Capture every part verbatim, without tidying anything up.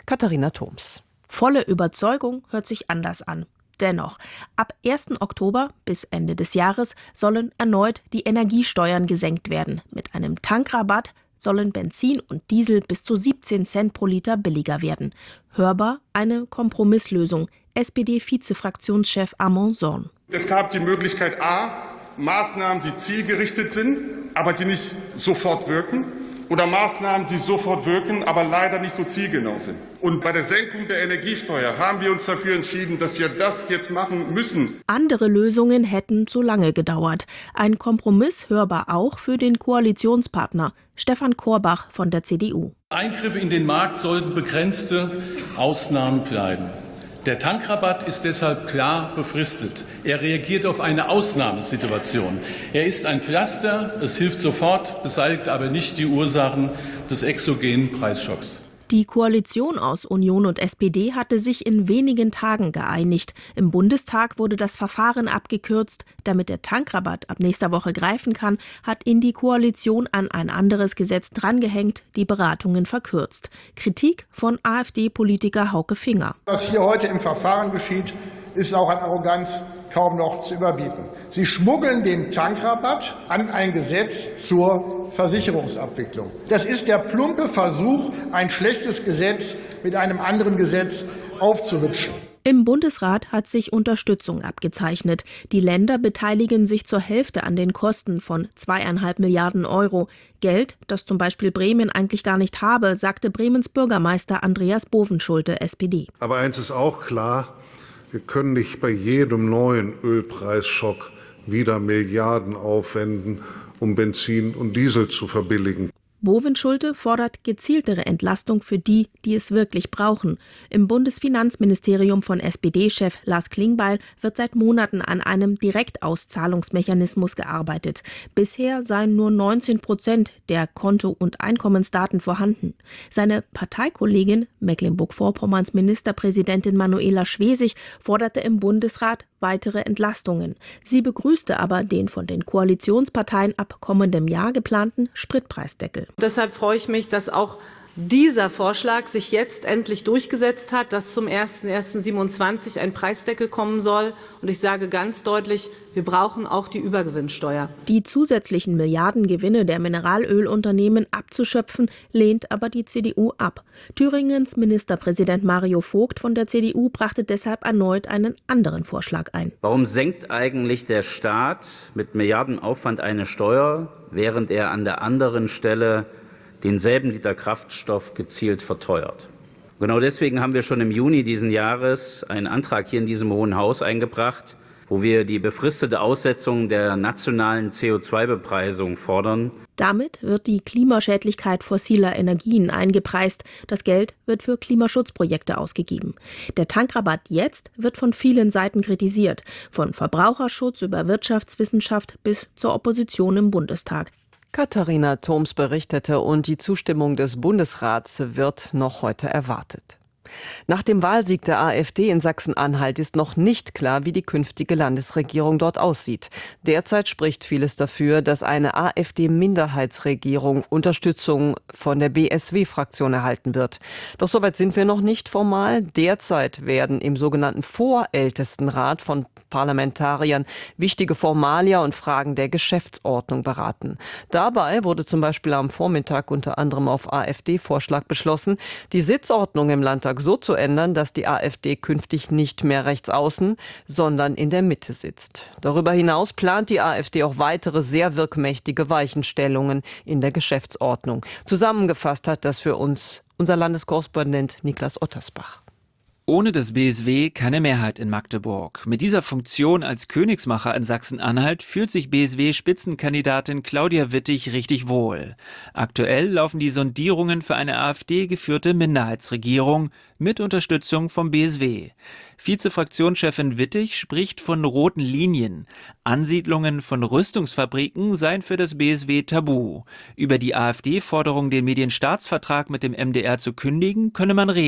Katharina Thoms. Volle Überzeugung hört sich anders an. Dennoch, ab ersten Oktober bis Ende des Jahres sollen erneut die Energiesteuern gesenkt werden. Mit einem Tankrabatt sollen Benzin und Diesel bis zu siebzehn Cent pro Liter billiger werden. Hörbar eine Kompromisslösung. S P D-Vizefraktionschef Armand Sorn. Es gab die Möglichkeit A, Maßnahmen, die zielgerichtet sind, aber die nicht sofort wirken. Oder Maßnahmen, die sofort wirken, aber leider nicht so zielgenau sind. Und bei der Senkung der Energiesteuer haben wir uns dafür entschieden, dass wir das jetzt machen müssen. Andere Lösungen hätten zu lange gedauert. Ein Kompromiss hörbar auch für den Koalitionspartner Stefan Korbach von der C D U. Eingriffe in den Markt sollten begrenzte Ausnahmen bleiben. Der Tankrabatt ist deshalb klar befristet. Er reagiert auf eine Ausnahmesituation. Er ist ein Pflaster, es hilft sofort, beseitigt aber nicht die Ursachen des exogenen Preisschocks. Die Koalition aus Union und S P D hatte sich in wenigen Tagen geeinigt. Im Bundestag wurde das Verfahren abgekürzt. Damit der Tankrabatt ab nächster Woche greifen kann, hat ihn die Koalition an ein anderes Gesetz drangehängt, die Beratungen verkürzt. Kritik von AfD-Politiker Hauke Finger. Was hier heute im Verfahren geschieht, ist auch an Arroganz kaum noch zu überbieten. Sie schmuggeln den Tankrabatt an ein Gesetz zur Versicherungsabwicklung. Das ist der plumpe Versuch, ein schlechtes Gesetz mit einem anderen Gesetz aufzuhübschen. Im Bundesrat hat sich Unterstützung abgezeichnet. Die Länder beteiligen sich zur Hälfte an den Kosten von zweieinhalb Milliarden Euro. Geld, das zum Beispiel Bremen eigentlich gar nicht habe, sagte Bremens Bürgermeister Andreas Bovenschulte, S P D. Aber eins ist auch klar, wir können nicht bei jedem neuen Ölpreisschock wieder Milliarden aufwenden, um Benzin und Diesel zu verbilligen. Bovenschulte fordert gezieltere Entlastung für die, die es wirklich brauchen. Im Bundesfinanzministerium von S P D-Chef Lars Klingbeil wird seit Monaten an einem Direktauszahlungsmechanismus gearbeitet. Bisher seien nur neunzehn Prozent der Konto- und Einkommensdaten vorhanden. Seine Parteikollegin, Mecklenburg-Vorpommerns Ministerpräsidentin Manuela Schwesig, forderte im Bundesrat weitere Entlastungen. Sie begrüßte aber den von den Koalitionsparteien ab kommendem Jahr geplanten Spritpreisdeckel. Deshalb freue ich mich, dass auch dieser Vorschlag sich jetzt endlich durchgesetzt hat, dass zum ersten ersten siebenundzwanzig ein Preisdeckel kommen soll. Und ich sage ganz deutlich, wir brauchen auch die Übergewinnsteuer. Die zusätzlichen Milliardengewinne der Mineralölunternehmen abzuschöpfen, lehnt aber die C D U ab. Thüringens Ministerpräsident Mario Vogt von der C D U brachte deshalb erneut einen anderen Vorschlag ein. Warum senkt eigentlich der Staat mit Milliardenaufwand eine Steuer, während er an der anderen Stelle denselben Liter Kraftstoff gezielt verteuert? Genau deswegen haben wir schon im Juni diesen Jahres einen Antrag hier in diesem Hohen Haus eingebracht, wo wir die befristete Aussetzung der nationalen C O zwei Bepreisung fordern. Damit wird die Klimaschädlichkeit fossiler Energien eingepreist. Das Geld wird für Klimaschutzprojekte ausgegeben. Der Tankrabatt jetzt wird von vielen Seiten kritisiert, von Verbraucherschutz über Wirtschaftswissenschaft bis zur Opposition im Bundestag. Katharina Thoms berichtete und die Zustimmung des Bundesrats wird noch heute erwartet. Nach dem Wahlsieg der AfD in Sachsen-Anhalt ist noch nicht klar, wie die künftige Landesregierung dort aussieht. Derzeit spricht vieles dafür, dass eine AfD-Minderheitsregierung Unterstützung von der B S W-Fraktion erhalten wird. Doch soweit sind wir noch nicht formal. Derzeit werden im sogenannten Vorältestenrat von Parlamentariern wichtige Formalia und Fragen der Geschäftsordnung beraten. Dabei wurde zum Beispiel am Vormittag unter anderem auf AfD-Vorschlag beschlossen, die Sitzordnung im Landtag so zu ändern, dass die AfD künftig nicht mehr rechts außen, sondern in der Mitte sitzt. Darüber hinaus plant die AfD auch weitere sehr wirkmächtige Weichenstellungen in der Geschäftsordnung. Zusammengefasst hat das für uns unser Landeskorrespondent Niklas Ottersbach. Ohne das B S W keine Mehrheit in Magdeburg. Mit dieser Funktion als Königsmacher in Sachsen-Anhalt fühlt sich B S W-Spitzenkandidatin Claudia Wittig richtig wohl. Aktuell laufen die Sondierungen für eine AfD-geführte Minderheitsregierung mit Unterstützung vom B S W. Vizefraktionschefin Wittig spricht von roten Linien. Ansiedlungen von Rüstungsfabriken seien für das B S W tabu. Über die AfD-Forderung, den Medienstaatsvertrag mit dem M D R zu kündigen, könne man reden.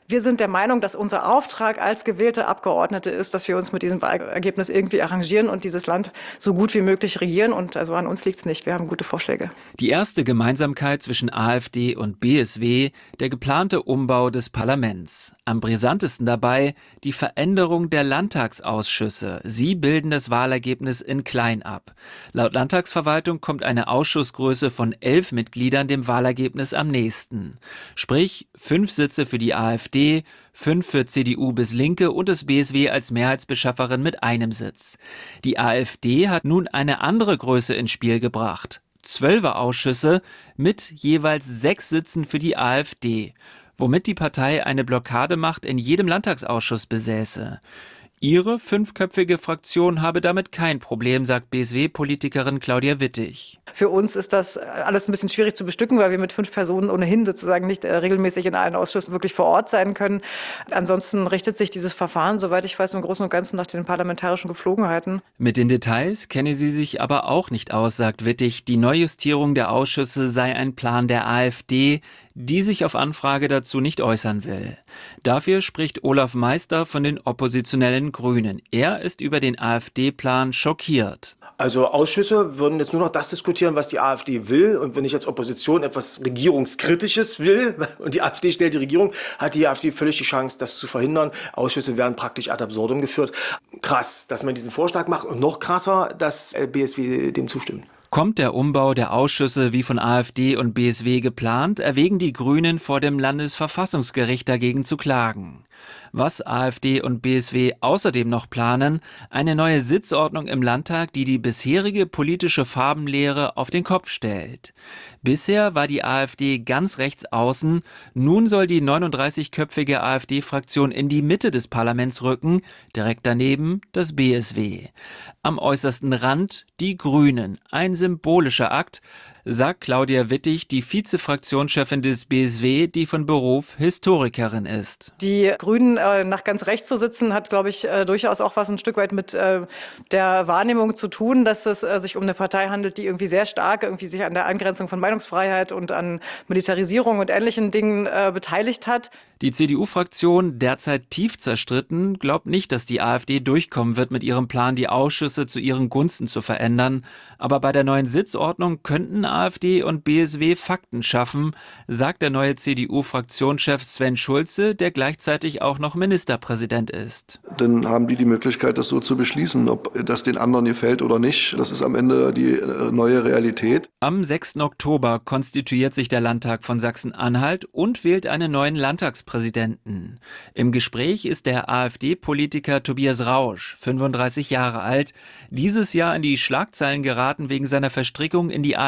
Wir sind der Meinung, dass unser Auftrag als gewählte Abgeordnete ist, dass wir uns mit diesem Wahlergebnis irgendwie arrangieren und dieses Land so gut wie möglich regieren. Und also an uns liegt es nicht. Wir haben gute Vorschläge. Die erste Gemeinsamkeit zwischen AfD und B S W, der geplante Umbau des Parlaments. Am brisantesten dabei die Veränderung der Landtagsausschüsse. Sie bilden das Wahlergebnis in klein ab. Laut Landtagsverwaltung kommt eine Ausschussgröße von elf Mitgliedern dem Wahlergebnis am nächsten. Sprich, fünf Sitze für die AfD, fünf für C D U bis Linke und das B S W als Mehrheitsbeschafferin mit einem Sitz. Die AfD hat nun eine andere Größe ins Spiel gebracht. Zwölfer Ausschüsse mit jeweils sechs Sitzen für die AfD, womit die Partei eine Blockademacht in jedem Landtagsausschuss besäße. Ihre fünfköpfige Fraktion habe damit kein Problem, sagt B S W-Politikerin Claudia Wittig. Für uns ist das alles ein bisschen schwierig zu bestücken, weil wir mit fünf Personen ohnehin sozusagen nicht regelmäßig in allen Ausschüssen wirklich vor Ort sein können. Ansonsten richtet sich dieses Verfahren, soweit ich weiß, im Großen und Ganzen nach den parlamentarischen Gepflogenheiten. Mit den Details kenne sie sich aber auch nicht aus, sagt Wittig. Die Neujustierung der Ausschüsse sei ein Plan der AfD, die sich auf Anfrage dazu nicht äußern will. Dafür spricht Olaf Meister von den oppositionellen Grünen. Er ist über den AfD-Plan schockiert. Also Ausschüsse würden jetzt nur noch das diskutieren, was die AfD will. Und wenn ich als Opposition etwas Regierungskritisches will und die AfD stellt die Regierung, hat die AfD völlig die Chance, das zu verhindern. Ausschüsse werden praktisch ad absurdum geführt. Krass, dass man diesen Vorschlag macht und noch krasser, dass B S W dem zustimmt. Kommt der Umbau der Ausschüsse wie von AfD und B S W geplant, erwägen die Grünen vor dem Landesverfassungsgericht dagegen zu klagen. Was AfD und B S W außerdem noch planen, eine neue Sitzordnung im Landtag, die die bisherige politische Farbenlehre auf den Kopf stellt. Bisher war die AfD ganz rechts außen, nun soll die neununddreißigköpfige AfD-Fraktion in die Mitte des Parlaments rücken, direkt daneben das B S W. Am äußersten Rand die Grünen, ein symbolischer Akt, sagt Claudia Wittig, die Vize-Fraktionschefin des B S W, die von Beruf Historikerin ist. Die Grünen äh, nach ganz rechts zu sitzen, hat, glaube ich, äh, durchaus auch was ein Stück weit mit äh, der Wahrnehmung zu tun, dass es äh, sich um eine Partei handelt, die irgendwie sehr stark irgendwie sich an der Angrenzung von Meinungsfreiheit und an Militarisierung und ähnlichen Dingen äh, beteiligt hat. Die C D U-Fraktion, derzeit tief zerstritten, glaubt nicht, dass die AfD durchkommen wird mit ihrem Plan, die Ausschüsse zu ihren Gunsten zu verändern. Aber bei der neuen Sitzordnung könnten AfD und B S W Fakten schaffen, sagt der neue C D U-Fraktionschef Sven Schulze, der gleichzeitig auch noch Ministerpräsident ist. Dann haben die die Möglichkeit, das so zu beschließen, ob das den anderen gefällt oder nicht. Das ist am Ende die neue Realität. Am sechsten Oktober konstituiert sich der Landtag von Sachsen-Anhalt und wählt einen neuen Landtagspräsidenten. Im Gespräch ist der AfD-Politiker Tobias Rausch, fünfunddreißig Jahre alt, dieses Jahr in die Schlagzeilen geraten wegen seiner Verstrickung in die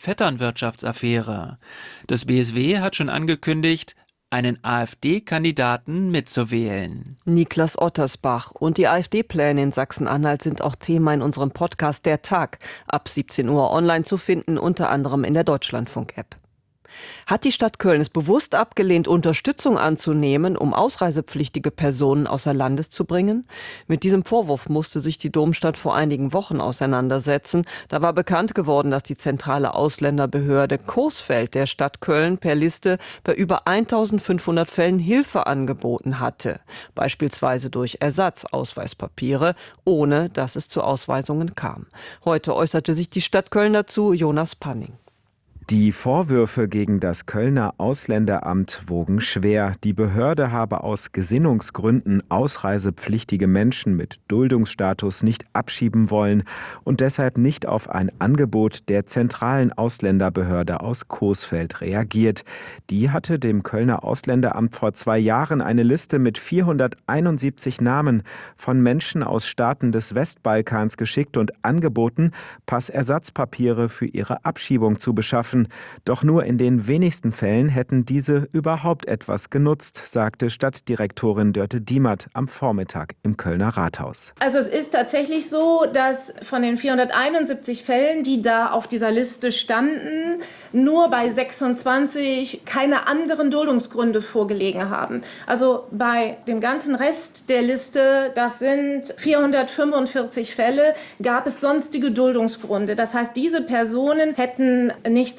AfD-Vetternwirtschaftsaffäre. Das B S W hat schon angekündigt, einen AfD-Kandidaten mitzuwählen. Niklas Ottersbach und die AfD-Pläne in Sachsen-Anhalt sind auch Thema in unserem Podcast Der Tag, ab siebzehn Uhr online zu finden, unter anderem in der Deutschlandfunk-App. Hat die Stadt Köln es bewusst abgelehnt, Unterstützung anzunehmen, um ausreisepflichtige Personen außer Landes zu bringen? Mit diesem Vorwurf musste sich die Domstadt vor einigen Wochen auseinandersetzen. Da war bekannt geworden, dass die zentrale Ausländerbehörde Coesfeld der Stadt Köln per Liste bei über eintausendfünfhundert Fällen Hilfe angeboten hatte. Beispielsweise durch Ersatzausweispapiere, ohne dass es zu Ausweisungen kam. Heute äußerte sich die Stadt Köln dazu, Jonas Panning. Die Vorwürfe gegen das Kölner Ausländeramt wogen schwer. Die Behörde habe aus Gesinnungsgründen ausreisepflichtige Menschen mit Duldungsstatus nicht abschieben wollen und deshalb nicht auf ein Angebot der zentralen Ausländerbehörde aus Coesfeld reagiert. Die hatte dem Kölner Ausländeramt vor zwei Jahren eine Liste mit vierhunderteinundsiebzig Namen von Menschen aus Staaten des Westbalkans geschickt und angeboten, Passersatzpapiere für ihre Abschiebung zu beschaffen. Doch nur in den wenigsten Fällen hätten diese überhaupt etwas genutzt, sagte Stadtdirektorin Dörte Diemert am Vormittag im Kölner Rathaus. Also es ist tatsächlich so, dass von den vierhunderteinundsiebzig Fällen, die da auf dieser Liste standen, nur bei sechsundzwanzig keine anderen Duldungsgründe vorgelegen haben. Also bei dem ganzen Rest der Liste, das sind vierhundertfünfundvierzig Fälle, gab es sonstige Duldungsgründe. Das heißt, diese Personen hätten nicht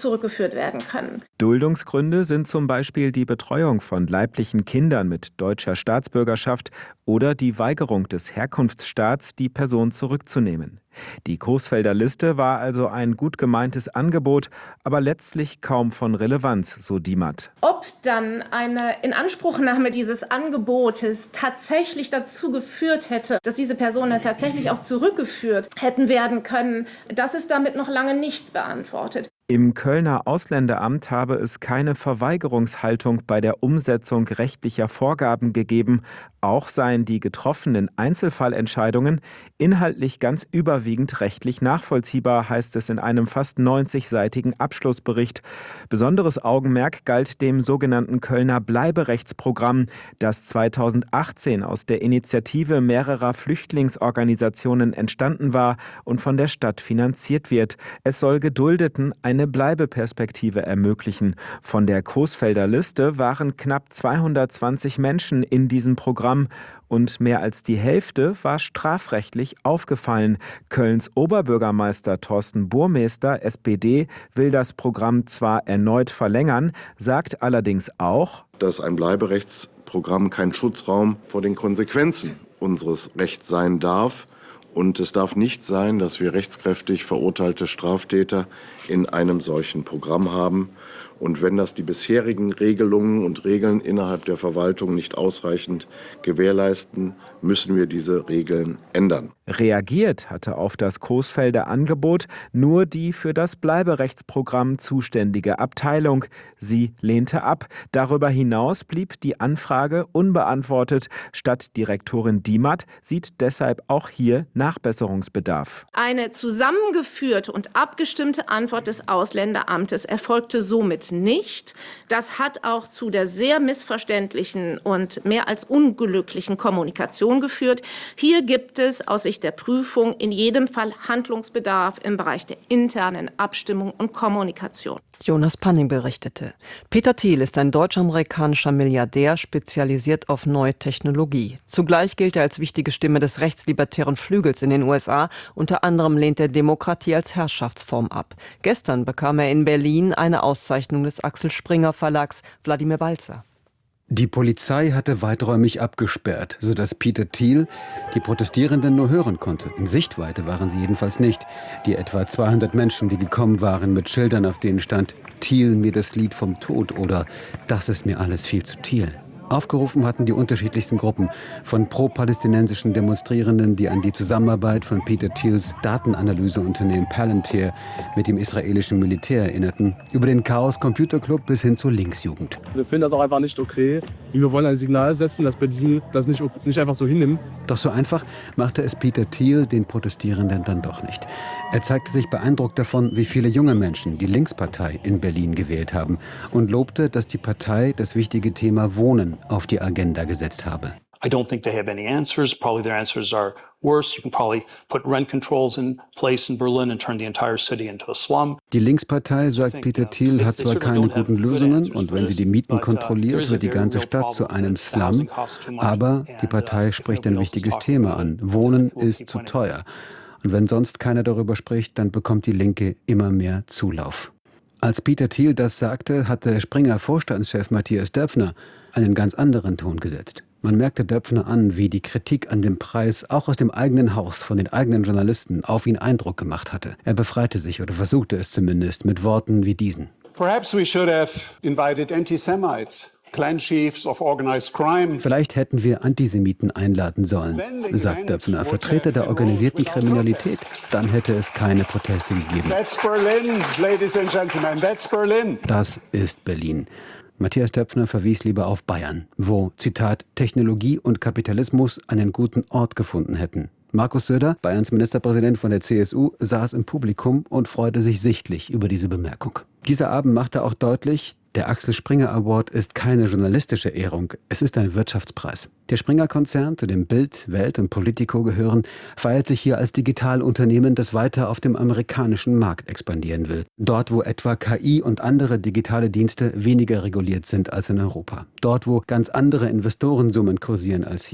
zurückgeführt werden können. Duldungsgründe sind zum Beispiel die Betreuung von leiblichen Kindern mit deutscher Staatsbürgerschaft oder die Weigerung des Herkunftsstaats, die Person zurückzunehmen. Die Coesfelder Liste war also ein gut gemeintes Angebot, aber letztlich kaum von Relevanz, so Diemat. Ob dann eine Inanspruchnahme dieses Angebotes tatsächlich dazu geführt hätte, dass diese Personen tatsächlich auch zurückgeführt hätten werden können, das ist damit noch lange nicht beantwortet. Im Kölner Ausländeramt habe es keine Verweigerungshaltung bei der Umsetzung rechtlicher Vorgaben gegeben. Auch seien die getroffenen Einzelfallentscheidungen inhaltlich ganz überwiegend rechtlich nachvollziehbar, heißt es in einem fast neunzigseitigen Abschlussbericht. Besonderes Augenmerk galt dem sogenannten Kölner Bleiberechtsprogramm, das zweitausendachtzehn aus der Initiative mehrerer Flüchtlingsorganisationen entstanden war und von der Stadt finanziert wird. Es soll Geduldeten ein eine Bleibeperspektive ermöglichen. Von der Coesfelder Liste waren knapp zweihundertzwanzig Menschen in diesem Programm und mehr als die Hälfte war strafrechtlich aufgefallen. Kölns Oberbürgermeister Thorsten Burmester, S P D, will das Programm zwar erneut verlängern, sagt allerdings auch, dass ein Bleiberechtsprogramm kein Schutzraum vor den Konsequenzen unseres Rechts sein darf. Und es darf nicht sein, dass wir rechtskräftig verurteilte Straftäter in einem solchen Programm haben. Und wenn das die bisherigen Regelungen und Regeln innerhalb der Verwaltung nicht ausreichend gewährleisten, müssen wir diese Regeln ändern. Reagiert hatte auf das Coesfelder Angebot nur die für das Bleiberechtsprogramm zuständige Abteilung. Sie lehnte ab. Darüber hinaus blieb die Anfrage unbeantwortet. Stadtdirektorin Diemat sieht deshalb auch hier Nachbesserungsbedarf. Eine zusammengeführte und abgestimmte Antwort des Ausländeramtes erfolgte somit nicht. Das hat auch zu der sehr missverständlichen und mehr als unglücklichen Kommunikation geführt. Hier gibt es aus Sicht der Prüfung in jedem Fall Handlungsbedarf im Bereich der internen Abstimmung und Kommunikation. Jonas Panning berichtete. Peter Thiel ist ein deutsch-amerikanischer Milliardär, spezialisiert auf neue Technologie. Zugleich gilt er als wichtige Stimme des rechtslibertären Flügels in den U S A. Unter anderem lehnt er Demokratie als Herrschaftsform ab. Gestern bekam er in Berlin eine Auszeichnung des Axel Springer Verlags. Wladimir Balzer. Die Polizei hatte weiträumig abgesperrt, sodass Peter Thiel die Protestierenden nur hören konnte. In Sichtweite waren sie jedenfalls nicht. Die etwa zweihundert Menschen, die gekommen waren mit Schildern, auf denen stand „Thiel, mir das Lied vom Tod" oder „Das ist mir alles viel zu Thiel". Aufgerufen hatten die unterschiedlichsten Gruppen, von pro-palästinensischen Demonstrierenden, die an die Zusammenarbeit von Peter Thiels Datenanalyseunternehmen Palantir mit dem israelischen Militär erinnerten, über den Chaos Computer Club bis hin zur Linksjugend. Wir finden das auch einfach nicht okay. Wir wollen ein Signal setzen, dass Berlin das nicht, nicht einfach so hinnimmt. Doch so einfach machte es Peter Thiel den Protestierenden dann doch nicht. Er zeigte sich beeindruckt davon, wie viele junge Menschen die Linkspartei in Berlin gewählt haben und lobte, dass die Partei das wichtige Thema Wohnen auf die Agenda gesetzt habe. I don't think they have any answers. Probably their answers are worse. You can probably put rent controls in place in Berlin and turn the entire city into a slum. Die Linkspartei, sagt Peter Thiel, hat zwar keine guten Lösungen und wenn sie die Mieten kontrolliert, wird die ganze Stadt zu einem Slum. Aber die Partei spricht ein wichtiges Thema an. Wohnen ist zu teuer. Und wenn sonst keiner darüber spricht, dann bekommt die Linke immer mehr Zulauf. Als Peter Thiel das sagte, hatte Springer-Vorstandschef Matthias Döpfner einen ganz anderen Ton gesetzt. Man merkte Döpfner an, wie die Kritik an dem Preis auch aus dem eigenen Haus von den eigenen Journalisten auf ihn Eindruck gemacht hatte. Er befreite sich oder versuchte es zumindest mit Worten wie diesen. Perhaps we should have invited anti-Semites. Clan chiefs of organized crime. Vielleicht hätten wir Antisemiten einladen sollen, sagt Döpfner, Vertreter der organisierten Kriminalität. Dann hätte es keine Proteste gegeben. That's Berlin, ladies and gentlemen, that's Berlin. Das ist Berlin. Matthias Döpfner verwies lieber auf Bayern, wo, Zitat, Technologie und Kapitalismus einen guten Ort gefunden hätten. Markus Söder, Bayerns Ministerpräsident von der C S U, saß im Publikum und freute sich sichtlich über diese Bemerkung. Dieser Abend machte auch deutlich, der Axel Springer Award ist keine journalistische Ehrung, es ist ein Wirtschaftspreis. Der Springer-Konzern, zu dem Bild, Welt und Politico gehören, feiert sich hier als Digitalunternehmen, das weiter auf dem amerikanischen Markt expandieren will. Dort, wo etwa K I und andere digitale Dienste weniger reguliert sind als in Europa. Dort, wo ganz andere Investorensummen kursieren als hier.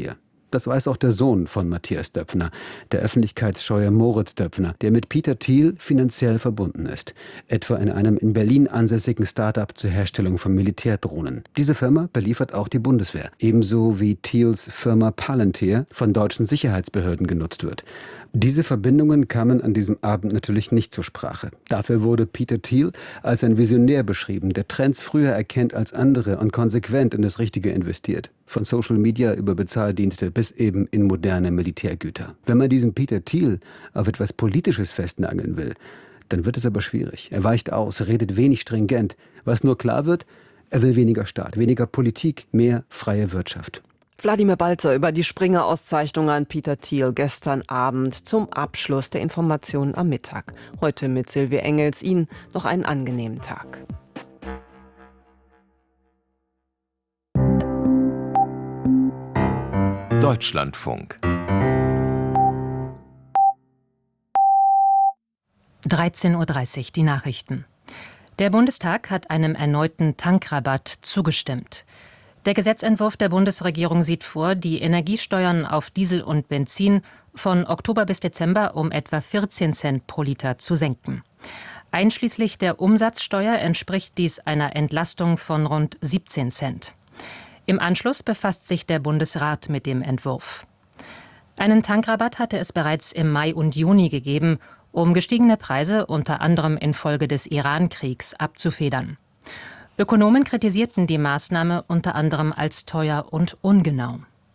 Das weiß auch der Sohn von Matthias Döpfner, der Öffentlichkeitsscheuer Moritz Döpfner, der mit Peter Thiel finanziell verbunden ist. Etwa in einem in Berlin ansässigen Start-up zur Herstellung von Militärdrohnen. Diese Firma beliefert auch die Bundeswehr. Ebenso wie Thiels Firma Palantir von deutschen Sicherheitsbehörden genutzt wird. Diese Verbindungen kamen an diesem Abend natürlich nicht zur Sprache. Dafür wurde Peter Thiel als ein Visionär beschrieben, der Trends früher erkennt als andere und konsequent in das Richtige investiert. Von Social Media über Bezahldienste bis eben in moderne Militärgüter. Wenn man diesen Peter Thiel auf etwas Politisches festnageln will, dann wird es aber schwierig. Er weicht aus, redet wenig stringent. Was nur klar wird, er will weniger Staat, weniger Politik, mehr freie Wirtschaft. Wladimir Balzer über die Springer-Auszeichnung an Peter Thiel gestern Abend zum Abschluss der Informationen am Mittag. Heute mit Silvia Engels. Ihnen noch einen angenehmen Tag. Deutschlandfunk. dreizehn Uhr dreißig, die Nachrichten. Der Bundestag hat einem erneuten Tankrabatt zugestimmt. Der Gesetzentwurf der Bundesregierung sieht vor, die Energiesteuern auf Diesel und Benzin von Oktober bis Dezember um etwa vierzehn Cent pro Liter zu senken. Einschließlich der Umsatzsteuer entspricht dies einer Entlastung von rund siebzehn Cent. Im Anschluss befasst sich der Bundesrat mit dem Entwurf. Einen Tankrabatt hatte es bereits im Mai und Juni gegeben, um gestiegene Preise unter anderem infolge des Iran-Kriegs abzufedern. Ökonomen kritisierten die Maßnahme unter anderem als teuer und ungenau.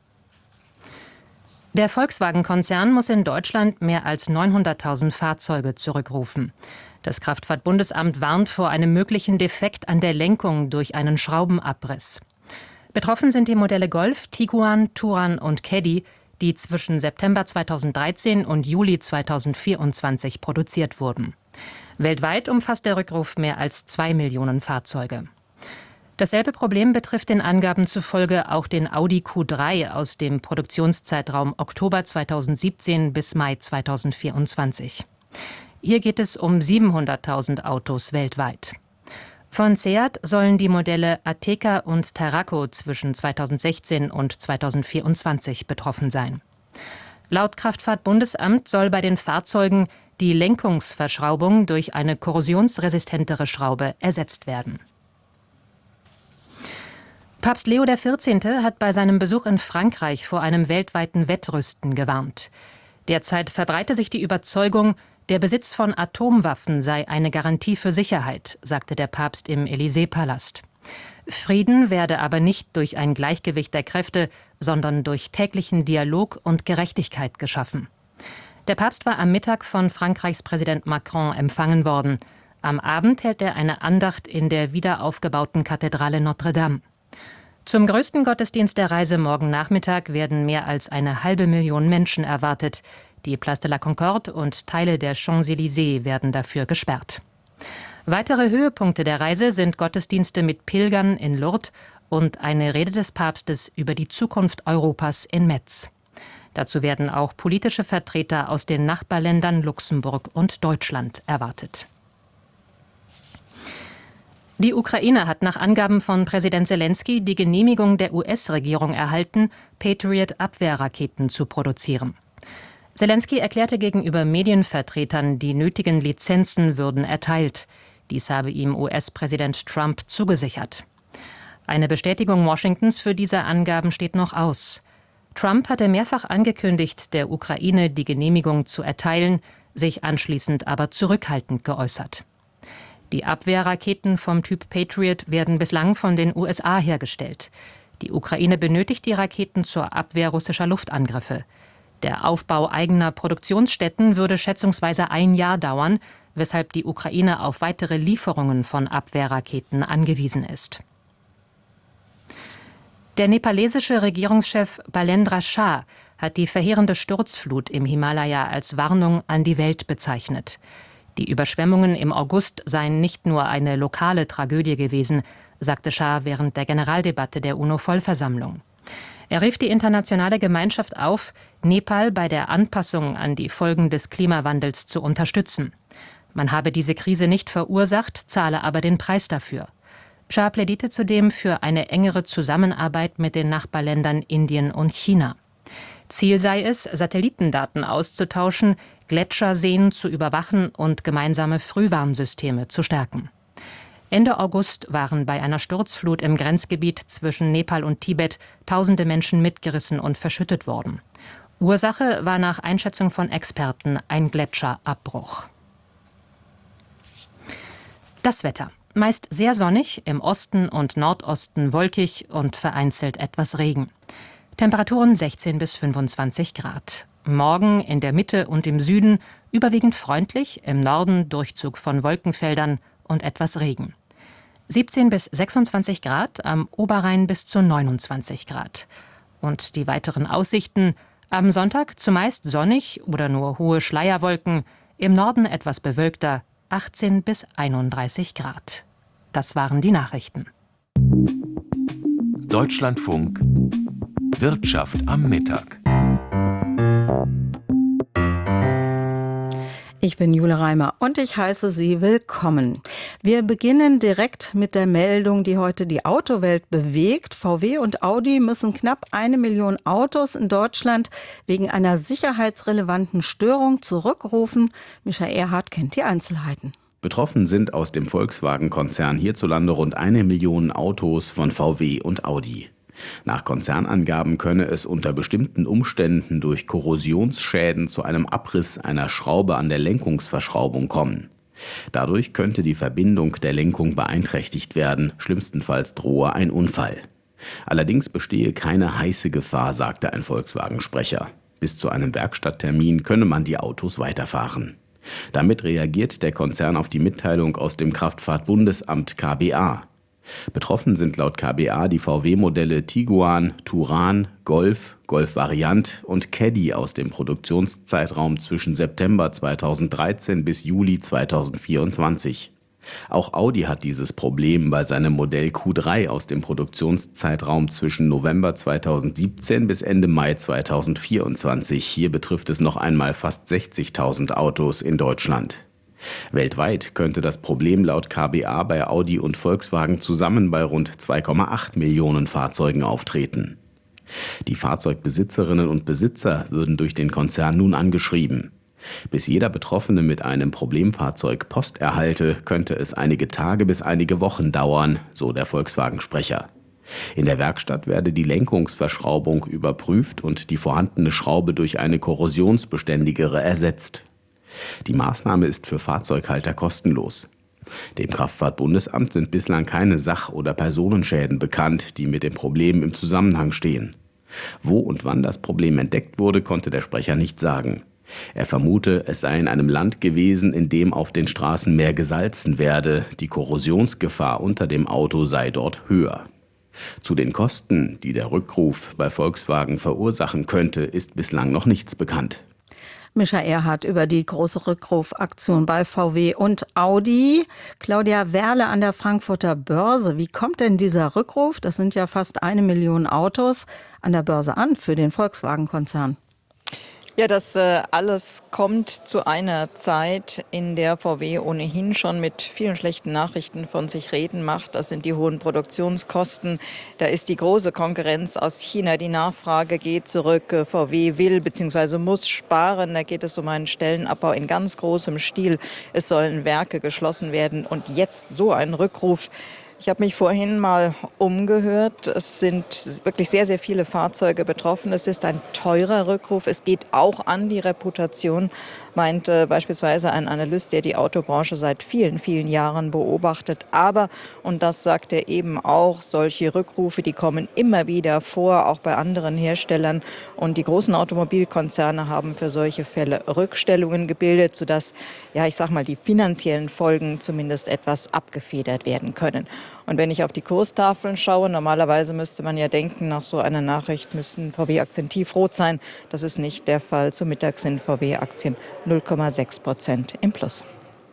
Der Volkswagen-Konzern muss in Deutschland mehr als neunhunderttausend Fahrzeuge zurückrufen. Das Kraftfahrtbundesamt warnt vor einem möglichen Defekt an der Lenkung durch einen Schraubenabriss. Betroffen sind die Modelle Golf, Tiguan, Touran und Caddy, die zwischen September zweitausenddreizehn und Juli zweitausendvierundzwanzig produziert wurden. Weltweit umfasst der Rückruf mehr als zwei Millionen Fahrzeuge. Dasselbe Problem betrifft den Angaben zufolge auch den Audi Q drei aus dem Produktionszeitraum Oktober zweitausendsiebzehn bis Mai zweitausendvierundzwanzig. Hier geht es um siebenhunderttausend Autos weltweit. Von Seat sollen die Modelle Ateca und Tarraco zwischen zweitausendsechzehn und zweitausendvierundzwanzig betroffen sein. Laut Kraftfahrtbundesamt soll bei den Fahrzeugen die Lenkungsverschraubung durch eine korrosionsresistentere Schraube ersetzt werden. Papst Leo der vierzehnte hat bei seinem Besuch in Frankreich vor einem weltweiten Wettrüsten gewarnt. Derzeit verbreite sich die Überzeugung, der Besitz von Atomwaffen sei eine Garantie für Sicherheit, sagte der Papst im Élysée-Palast. Frieden werde aber nicht durch ein Gleichgewicht der Kräfte, sondern durch täglichen Dialog und Gerechtigkeit geschaffen. Der Papst war am Mittag von Frankreichs Präsident Macron empfangen worden. Am Abend hält er eine Andacht in der wiederaufgebauten Kathedrale Notre-Dame. Zum größten Gottesdienst der Reise morgen Nachmittag werden mehr als eine halbe Million Menschen erwartet. Die Place de la Concorde und Teile der Champs-Élysées werden dafür gesperrt. Weitere Höhepunkte der Reise sind Gottesdienste mit Pilgern in Lourdes und eine Rede des Papstes über die Zukunft Europas in Metz. Dazu werden auch politische Vertreter aus den Nachbarländern Luxemburg und Deutschland erwartet. Die Ukraine hat nach Angaben von Präsident Selenskyj die Genehmigung der U S-Regierung erhalten, Patriot-Abwehrraketen zu produzieren. Selenskyj erklärte gegenüber Medienvertretern, die nötigen Lizenzen würden erteilt. Dies habe ihm U S-Präsident Trump zugesichert. Eine Bestätigung Washingtons für diese Angaben steht noch aus. Trump hatte mehrfach angekündigt, der Ukraine die Genehmigung zu erteilen, sich anschließend aber zurückhaltend geäußert. Die Abwehrraketen vom Typ Patriot werden bislang von den U S A hergestellt. Die Ukraine benötigt die Raketen zur Abwehr russischer Luftangriffe. Der Aufbau eigener Produktionsstätten würde schätzungsweise ein Jahr dauern, weshalb die Ukraine auf weitere Lieferungen von Abwehrraketen angewiesen ist. Der nepalesische Regierungschef Balendra Shah hat die verheerende Sturzflut im Himalaya als Warnung an die Welt bezeichnet. Die Überschwemmungen im August seien nicht nur eine lokale Tragödie gewesen, sagte Shah während der Generaldebatte der UNO-Vollversammlung. Er rief die internationale Gemeinschaft auf, Nepal bei der Anpassung an die Folgen des Klimawandels zu unterstützen. Man habe diese Krise nicht verursacht, zahle aber den Preis dafür. Shah plädierte zudem für eine engere Zusammenarbeit mit den Nachbarländern Indien und China. Ziel sei es, Satellitendaten auszutauschen, Gletscherseen zu überwachen und gemeinsame Frühwarnsysteme zu stärken. Ende August waren bei einer Sturzflut im Grenzgebiet zwischen Nepal und Tibet tausende Menschen mitgerissen und verschüttet worden. Ursache war nach Einschätzung von Experten ein Gletscherabbruch. Das Wetter. Meist sehr sonnig, im Osten und Nordosten wolkig und vereinzelt etwas Regen. Temperaturen sechzehn bis fünfundzwanzig Grad. Morgen in der Mitte und im Süden überwiegend freundlich, im Norden Durchzug von Wolkenfeldern und etwas Regen. siebzehn bis sechsundzwanzig Grad, am Oberrhein bis zu neunundzwanzig Grad. Und die weiteren Aussichten: am Sonntag zumeist sonnig oder nur hohe Schleierwolken, im Norden etwas bewölkter, achtzehn bis einunddreißig Grad. Das waren die Nachrichten. Deutschlandfunk Wirtschaft am Mittag. Ich bin Jule Reimer und ich heiße Sie willkommen. Wir beginnen direkt mit der Meldung, die heute die Autowelt bewegt. V W und Audi müssen knapp eine Million Autos in Deutschland wegen einer sicherheitsrelevanten Störung zurückrufen. Michael Erhardt kennt die Einzelheiten. Betroffen sind aus dem Volkswagen-Konzern hierzulande rund eine Million Autos von V W und Audi. Nach Konzernangaben könne es unter bestimmten Umständen durch Korrosionsschäden zu einem Abriss einer Schraube an der Lenkungsverschraubung kommen. Dadurch könnte die Verbindung der Lenkung beeinträchtigt werden, schlimmstenfalls drohe ein Unfall. Allerdings bestehe keine heiße Gefahr, sagte ein Volkswagen-Sprecher. Bis zu einem Werkstatttermin könne man die Autos weiterfahren. Damit reagiert der Konzern auf die Mitteilung aus dem Kraftfahrtbundesamt K B A. Betroffen sind laut K B A die V W-Modelle Tiguan, Touran, Golf, Golf Variant und Caddy aus dem Produktionszeitraum zwischen September zweitausenddreizehn bis Juli zweitausendvierundzwanzig. Auch Audi hat dieses Problem bei seinem Modell Q drei aus dem Produktionszeitraum zwischen November zweitausendsiebzehn bis Ende Mai zweitausendvierundzwanzig. Hier betrifft es noch einmal fast sechzigtausend Autos in Deutschland. Weltweit könnte das Problem laut K B A bei Audi und Volkswagen zusammen bei rund zwei Komma acht Millionen Fahrzeugen auftreten. Die Fahrzeugbesitzerinnen und Besitzer würden durch den Konzern nun angeschrieben. Bis jeder Betroffene mit einem Problemfahrzeug Post erhalte, könnte es einige Tage bis einige Wochen dauern, so der Volkswagen-Sprecher. In der Werkstatt werde die Lenkungsverschraubung überprüft und die vorhandene Schraube durch eine korrosionsbeständigere ersetzt. Die Maßnahme ist für Fahrzeughalter kostenlos. Dem Kraftfahrtbundesamt sind bislang keine Sach- oder Personenschäden bekannt, die mit dem Problem im Zusammenhang stehen. Wo und wann das Problem entdeckt wurde, konnte der Sprecher nicht sagen. Er vermute, es sei in einem Land gewesen, in dem auf den Straßen mehr gesalzen werde. Die Korrosionsgefahr unter dem Auto sei dort höher. Zu den Kosten, die der Rückruf bei Volkswagen verursachen könnte, ist bislang noch nichts bekannt. Michael Erhardt über die große Rückrufaktion bei V W und Audi. Claudia Werle an der Frankfurter Börse. Wie kommt denn dieser Rückruf, das sind ja fast eine Million Autos, an der Börse an für den Volkswagen-Konzern? Ja, das äh, alles kommt zu einer Zeit, in der V W ohnehin schon mit vielen schlechten Nachrichten von sich reden macht. Das sind die hohen Produktionskosten. Da ist die große Konkurrenz aus China. Die Nachfrage geht zurück. V W will bzw. muss sparen. Da geht es um einen Stellenabbau in ganz großem Stil. Es sollen Werke geschlossen werden. Und jetzt so ein Rückruf. Ich habe mich vorhin mal umgehört. Es sind wirklich sehr, sehr viele Fahrzeuge betroffen. Es ist ein teurer Rückruf. Es geht auch an die Reputation, meint äh, beispielsweise ein Analyst, der die Autobranche seit vielen, vielen Jahren beobachtet. Aber, und das sagt er eben auch, solche Rückrufe, die kommen immer wieder vor, auch bei anderen Herstellern. Und die großen Automobilkonzerne haben für solche Fälle Rückstellungen gebildet, sodass, ja, ich sag mal, die finanziellen Folgen zumindest etwas abgefedert werden können. Und wenn ich auf die Kurstafeln schaue, normalerweise müsste man ja denken, nach so einer Nachricht müssen V W-Aktien tiefrot sein. Das ist nicht der Fall. Zum Mittag sind V W-Aktien null Komma sechs Prozent im Plus.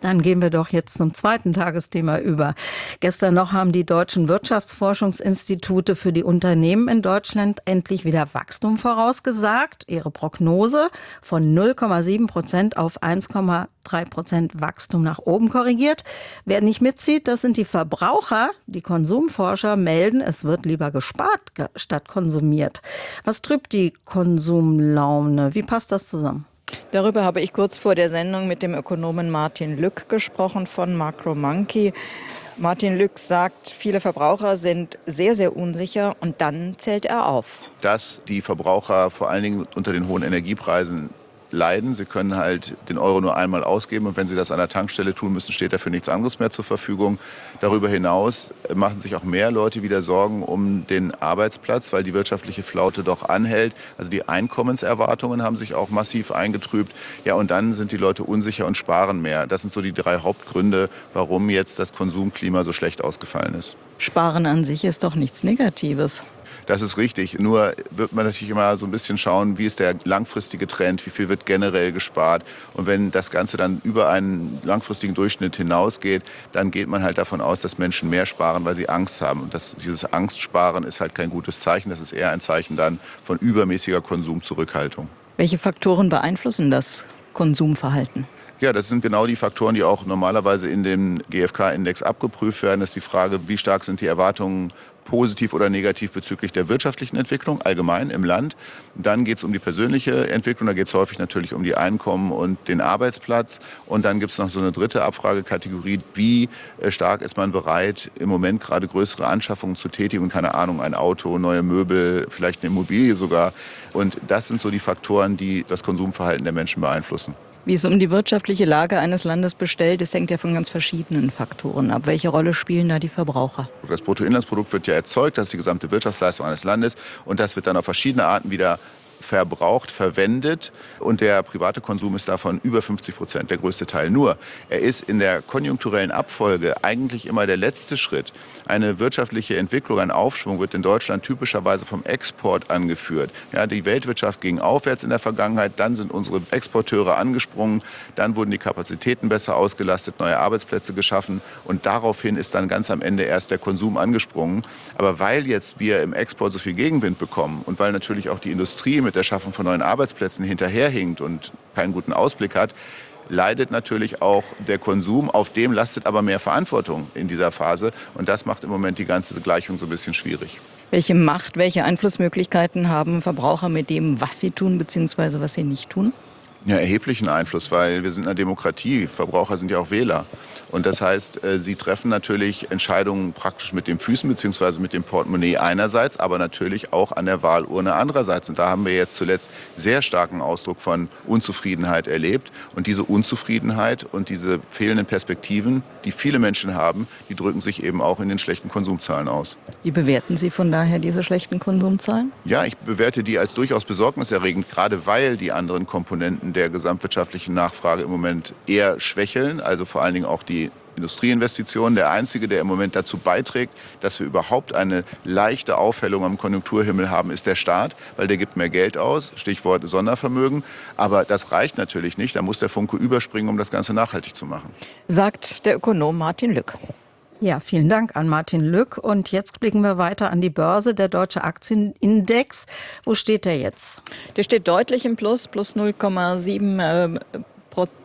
Dann gehen wir doch jetzt zum zweiten Tagesthema über. Gestern noch haben die deutschen Wirtschaftsforschungsinstitute für die Unternehmen in Deutschland endlich wieder Wachstum vorausgesagt. Ihre Prognose von null Komma sieben Prozent auf eins Komma drei Prozent Wachstum nach oben korrigiert. Wer nicht mitzieht, das sind die Verbraucher. Die Konsumforscher melden, es wird lieber gespart statt konsumiert. Was trübt die Konsumlaune? Wie passt das zusammen? Darüber habe ich kurz vor der Sendung mit dem Ökonomen Martin Lück gesprochen von Macromonkey. Martin Lück sagt, viele Verbraucher sind sehr, sehr unsicher und dann zählt er auf. Dass die Verbraucher vor allen Dingen unter den hohen Energiepreisen leiden. Sie können halt den Euro nur einmal ausgeben und wenn sie das an der Tankstelle tun müssen, steht dafür nichts anderes mehr zur Verfügung. Darüber hinaus machen sich auch mehr Leute wieder Sorgen um den Arbeitsplatz, weil die wirtschaftliche Flaute doch anhält. Also die Einkommenserwartungen haben sich auch massiv eingetrübt. Ja, und dann sind die Leute unsicher und sparen mehr. Das sind so die drei Hauptgründe, warum jetzt das Konsumklima so schlecht ausgefallen ist. Sparen an sich ist doch nichts Negatives. Das ist richtig. Nur wird man natürlich immer so ein bisschen schauen, wie ist der langfristige Trend, wie viel wird generell gespart. Und wenn das Ganze dann über einen langfristigen Durchschnitt hinausgeht, dann geht man halt davon aus, dass Menschen mehr sparen, weil sie Angst haben. Und das, dieses Angstsparen ist halt kein gutes Zeichen. Das ist eher ein Zeichen dann von übermäßiger Konsumzurückhaltung. Welche Faktoren beeinflussen das Konsumverhalten? Ja, das sind genau die Faktoren, die auch normalerweise in dem G F K-Index abgeprüft werden. Das ist die Frage, wie stark sind die Erwartungen positiv oder negativ bezüglich der wirtschaftlichen Entwicklung allgemein im Land. Dann geht es um die persönliche Entwicklung, da geht es häufig natürlich um die Einkommen und den Arbeitsplatz. Und dann gibt es noch so eine dritte Abfragekategorie, wie stark ist man bereit, im Moment gerade größere Anschaffungen zu tätigen, keine Ahnung, ein Auto, neue Möbel, vielleicht eine Immobilie sogar. Und das sind so die Faktoren, die das Konsumverhalten der Menschen beeinflussen. Wie es um die wirtschaftliche Lage eines Landes bestellt ist, hängt ja von ganz verschiedenen Faktoren ab. Welche Rolle spielen da die Verbraucher? Das Bruttoinlandsprodukt wird ja erzeugt, das ist die gesamte Wirtschaftsleistung eines Landes und das wird dann auf verschiedene Arten wieder verbraucht, verwendet und der private Konsum ist davon über fünfzig Prozent, der größte Teil. Nur, er ist in der konjunkturellen Abfolge eigentlich immer der letzte Schritt. Eine wirtschaftliche Entwicklung, ein Aufschwung wird in Deutschland typischerweise vom Export angeführt. Ja, die Weltwirtschaft ging aufwärts in der Vergangenheit, dann sind unsere Exporteure angesprungen, dann wurden die Kapazitäten besser ausgelastet, neue Arbeitsplätze geschaffen und daraufhin ist dann ganz am Ende erst der Konsum angesprungen. Aber weil jetzt wir im Export so viel Gegenwind bekommen und weil natürlich auch die Industrie mit der Schaffung von neuen Arbeitsplätzen hinterherhinkt und keinen guten Ausblick hat, leidet natürlich auch der Konsum. Auf dem lastet aber mehr Verantwortung in dieser Phase. Und das macht im Moment die ganze Gleichung so ein bisschen schwierig. Welche Macht, welche Einflussmöglichkeiten haben Verbraucher mit dem, was sie tun bzw. was sie nicht tun? Ja, erheblichen Einfluss, weil wir sind eine Demokratie. Verbraucher sind ja auch Wähler. Und das heißt, sie treffen natürlich Entscheidungen praktisch mit den Füßen bzw. mit dem Portemonnaie einerseits, aber natürlich auch an der Wahlurne andererseits. Und da haben wir jetzt zuletzt sehr starken Ausdruck von Unzufriedenheit erlebt. Und diese Unzufriedenheit und diese fehlenden Perspektiven, die viele Menschen haben, die drücken sich eben auch in den schlechten Konsumzahlen aus. Wie bewerten Sie von daher diese schlechten Konsumzahlen? Ja, ich bewerte die als durchaus besorgniserregend, gerade weil die anderen Komponenten der gesamtwirtschaftlichen Nachfrage im Moment eher schwächeln, also vor allen Dingen auch die Industrieinvestitionen. Der einzige, der im Moment dazu beiträgt, dass wir überhaupt eine leichte Aufhellung am Konjunkturhimmel haben, ist der Staat, weil der gibt mehr Geld aus, Stichwort Sondervermögen. Aber das reicht natürlich nicht, da muss der Funke überspringen, um das Ganze nachhaltig zu machen. Sagt der Ökonom Martin Lück. Ja, vielen Dank an Martin Lück. Und jetzt blicken wir weiter an die Börse, der Deutsche Aktienindex. Wo steht der jetzt? Der steht deutlich im Plus, plus null Komma sieben Prozent.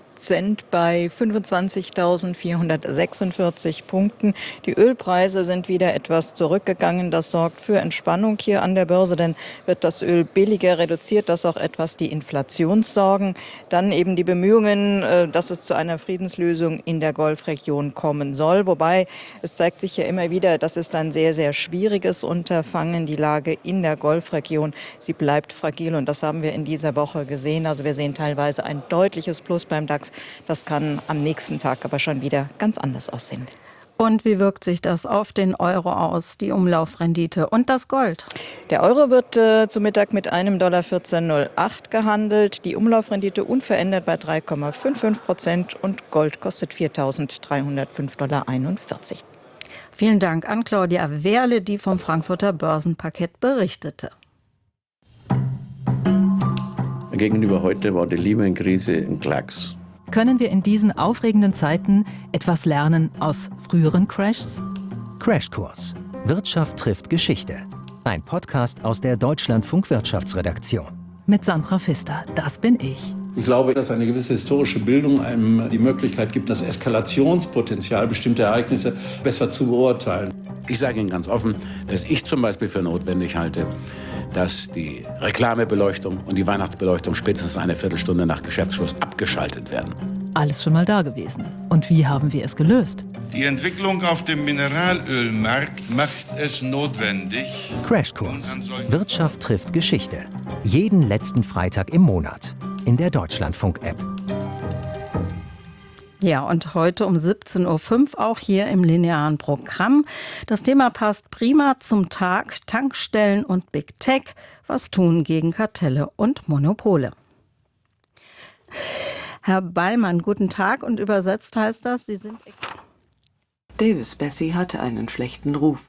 Bei fünfundzwanzigtausendvierhundertsechsundvierzig Punkten. Die Ölpreise sind wieder etwas zurückgegangen. Das sorgt für Entspannung hier an der Börse, denn wird das Öl billiger, reduziert das auch etwas die Inflationssorgen. Dann eben die Bemühungen, dass es zu einer Friedenslösung in der Golfregion kommen soll. Wobei es zeigt sich ja immer wieder, das ist ein sehr, sehr schwieriges Unterfangen. Die Lage in der Golfregion, sie bleibt fragil und das haben wir in dieser Woche gesehen. Also wir sehen teilweise ein deutliches Plus beim DAX. Das kann am nächsten Tag aber schon wieder ganz anders aussehen. Und wie wirkt sich das auf den Euro aus, die Umlaufrendite und das Gold? Der Euro wird äh, zu Mittag mit einem Dollar vierzehn Komma null acht gehandelt. Die Umlaufrendite unverändert bei drei Komma fünfundfünfzig Prozent und Gold kostet viertausenddreihundertfünf Komma einundvierzig Dollar. Vielen Dank an Claudia Wehrle, die vom Frankfurter Börsenparkett berichtete. Gegenüber heute war die Lehman-Krise ein Klacks. Können wir in diesen aufregenden Zeiten etwas lernen aus früheren Crashs? Crashkurs. Wirtschaft trifft Geschichte. Ein Podcast aus der Deutschlandfunk Wirtschaftsredaktion. Mit Sandra Pfister, das bin ich. Ich glaube, dass eine gewisse historische Bildung einem die Möglichkeit gibt, das Eskalationspotenzial bestimmter Ereignisse besser zu beurteilen. Ich sage Ihnen ganz offen, dass ich zum Beispiel für notwendig halte, dass die Reklamebeleuchtung und die Weihnachtsbeleuchtung spätestens eine Viertelstunde nach Geschäftsschluss abgeschaltet werden. Alles schon mal da gewesen. Und wie haben wir es gelöst? Die Entwicklung auf dem Mineralölmarkt macht es notwendig. Crashkurs. Wirtschaft trifft Geschichte. Jeden letzten Freitag im Monat. In der Deutschlandfunk-App. Ja, und heute um siebzehn Uhr fünf auch hier im linearen Programm. Das Thema passt prima zum Tag. Tankstellen und Big Tech. Was tun gegen Kartelle und Monopole? Herr Ballmann, guten Tag. Und übersetzt heißt das, Sie sind... Davis Bessie hatte einen schlechten Ruf.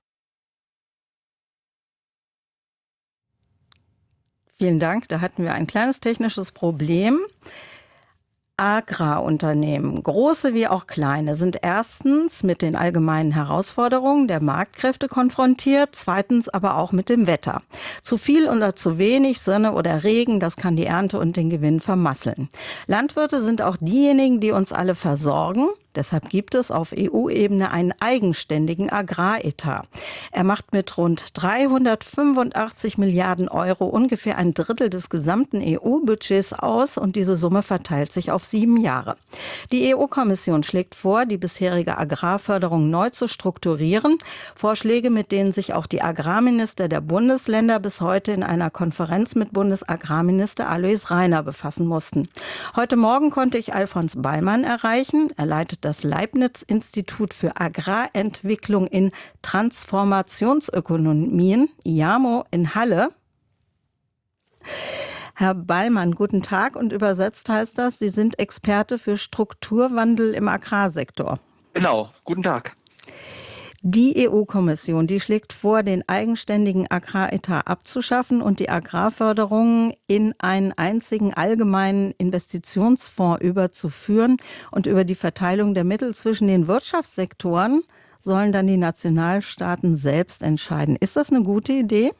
Vielen Dank. Da hatten wir ein kleines technisches Problem. Agrarunternehmen, große wie auch kleine, sind erstens mit den allgemeinen Herausforderungen der Marktkräfte konfrontiert, zweitens aber auch mit dem Wetter. Zu viel oder zu wenig Sonne oder Regen, das kann die Ernte und den Gewinn vermasseln. Landwirte sind auch diejenigen, die uns alle versorgen. Deshalb gibt es auf E U-Ebene einen eigenständigen Agraretat. Er macht mit rund dreihundertfünfundachtzig Milliarden Euro ungefähr ein Drittel des gesamten E U-Budgets aus und diese Summe verteilt sich auf sieben Jahre. Die E U-Kommission schlägt vor, die bisherige Agrarförderung neu zu strukturieren. Vorschläge, mit denen sich auch die Agrarminister der Bundesländer bis heute in einer Konferenz mit Bundesagrarminister Alois Rainer befassen mussten. Heute Morgen konnte ich Alfons Ballmann erreichen. Er leitet das Leibniz-Institut für Agrarentwicklung in Transformationsökonomien, I A M O, in Halle. Herr Ballmann, guten Tag, und übersetzt heißt das, Sie sind Experte für Strukturwandel im Agrarsektor. Genau, guten Tag. Die E U-Kommission, die schlägt vor, den eigenständigen Agraretat abzuschaffen und die Agrarförderung in einen einzigen allgemeinen Investitionsfonds überzuführen. Und über die Verteilung der Mittel zwischen den Wirtschaftssektoren sollen dann die Nationalstaaten selbst entscheiden. Ist das eine gute Idee?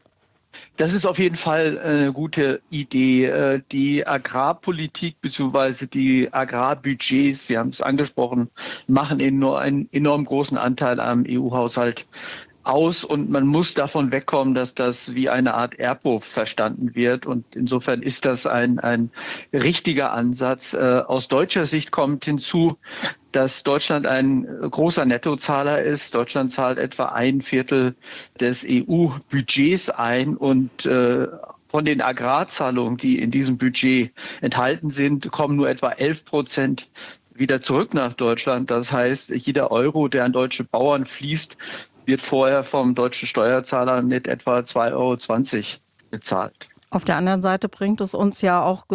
Das ist auf jeden Fall eine gute Idee. Die Agrarpolitik bzw. die Agrarbudgets, Sie haben es angesprochen, machen eben nur einen enorm großen Anteil am E U-Haushalt aus und man muss davon wegkommen, dass das wie eine Art Erbhof verstanden wird und insofern ist das ein, ein richtiger Ansatz. Aus deutscher Sicht kommt hinzu, dass Deutschland ein großer Nettozahler ist. Deutschland zahlt etwa ein Viertel des E U-Budgets ein und äh, von den Agrarzahlungen, die in diesem Budget enthalten sind, kommen nur etwa elf Prozent wieder zurück nach Deutschland. Das heißt, jeder Euro, der an deutsche Bauern fließt, wird vorher vom deutschen Steuerzahler mit etwa zwei Euro zwanzig bezahlt. Auf der anderen Seite bringt es uns ja auch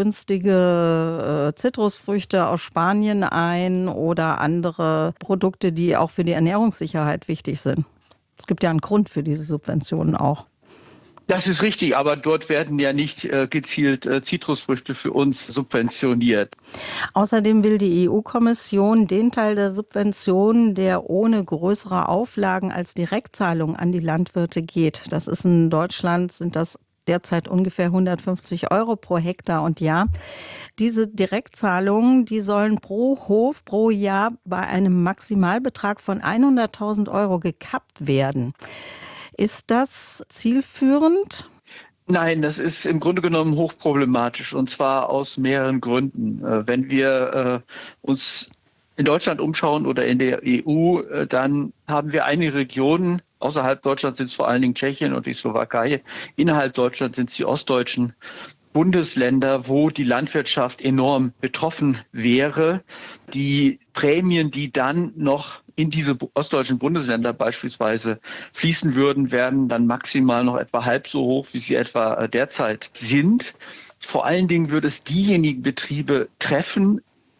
günstige äh, Zitrusfrüchte aus Spanien ein oder andere Produkte, die auch für die Ernährungssicherheit wichtig sind. Es gibt ja einen Grund für diese Subventionen auch. Das ist richtig, aber dort werden ja nicht äh, gezielt äh, Zitrusfrüchte für uns subventioniert. Außerdem will die E U-Kommission den Teil der Subventionen, der ohne größere Auflagen als Direktzahlung an die Landwirte geht. Das ist in Deutschland, sind das derzeit ungefähr hundertfünfzig Euro pro Hektar und Jahr. Diese Direktzahlungen, die sollen pro Hof pro Jahr bei einem Maximalbetrag von hunderttausend Euro gekappt werden. Ist das zielführend? Nein, das ist im Grunde genommen hochproblematisch und zwar aus mehreren Gründen. Wenn wir uns in Deutschland umschauen oder in der E U, dann haben wir einige Regionen, außerhalb Deutschlands sind es vor allen Dingen Tschechien und die Slowakei, innerhalb Deutschlands sind es die ostdeutschen Bundesländer, wo die Landwirtschaft enorm betroffen wäre. Die Prämien, die dann noch in diese ostdeutschen Bundesländer beispielsweise fließen würden, werden dann maximal noch etwa halb so hoch, wie sie etwa derzeit sind. Vor allen Dingen würde es diejenigen Betriebe treffen,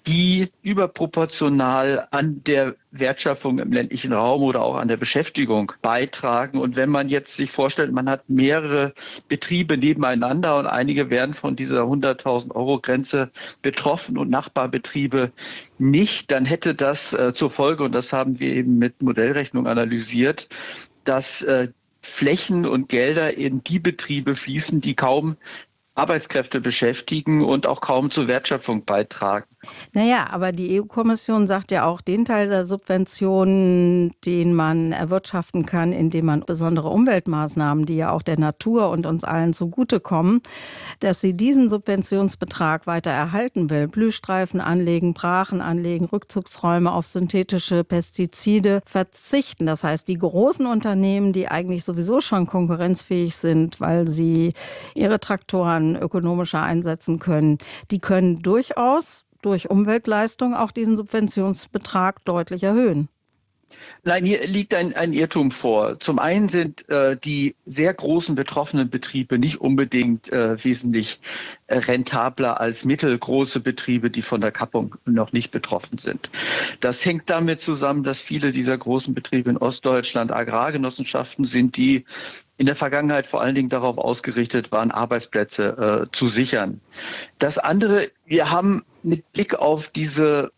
die überproportional an der Wertschöpfung im ländlichen Raum oder auch an der Beschäftigung beitragen. Und wenn man jetzt sich vorstellt, man hat mehrere Betriebe nebeneinander und einige werden von dieser hunderttausend Euro Grenze betroffen und Nachbarbetriebe nicht, dann hätte das äh, zur Folge, und das haben wir eben mit Modellrechnung analysiert, dass äh, Flächen und Gelder in die Betriebe fließen, die kaum Arbeitskräfte beschäftigen und auch kaum zur Wertschöpfung beitragen. Naja, aber die E U-Kommission sagt ja auch, den Teil der Subventionen, den man erwirtschaften kann, indem man besondere Umweltmaßnahmen, die ja auch der Natur und uns allen zugutekommen, dass sie diesen Subventionsbetrag weiter erhalten will. Blühstreifen anlegen, Brachen anlegen, Rückzugsräume auf synthetische Pestizide verzichten. Das heißt, die großen Unternehmen, die eigentlich sowieso schon konkurrenzfähig sind, weil sie ihre Traktoren ökonomischer einsetzen können, die können durchaus durch Umweltleistung auch diesen Subventionsbetrag deutlich erhöhen. Nein, hier liegt ein, ein Irrtum vor. Zum einen sind äh, die sehr großen betroffenen Betriebe nicht unbedingt äh, wesentlich äh, rentabler als mittelgroße Betriebe, die von der Kappung noch nicht betroffen sind. Das hängt damit zusammen, dass viele dieser großen Betriebe in Ostdeutschland Agrargenossenschaften sind, die in der Vergangenheit vor allen Dingen darauf ausgerichtet waren, Arbeitsplätze äh, zu sichern. Das andere, wir haben mit Blick auf diese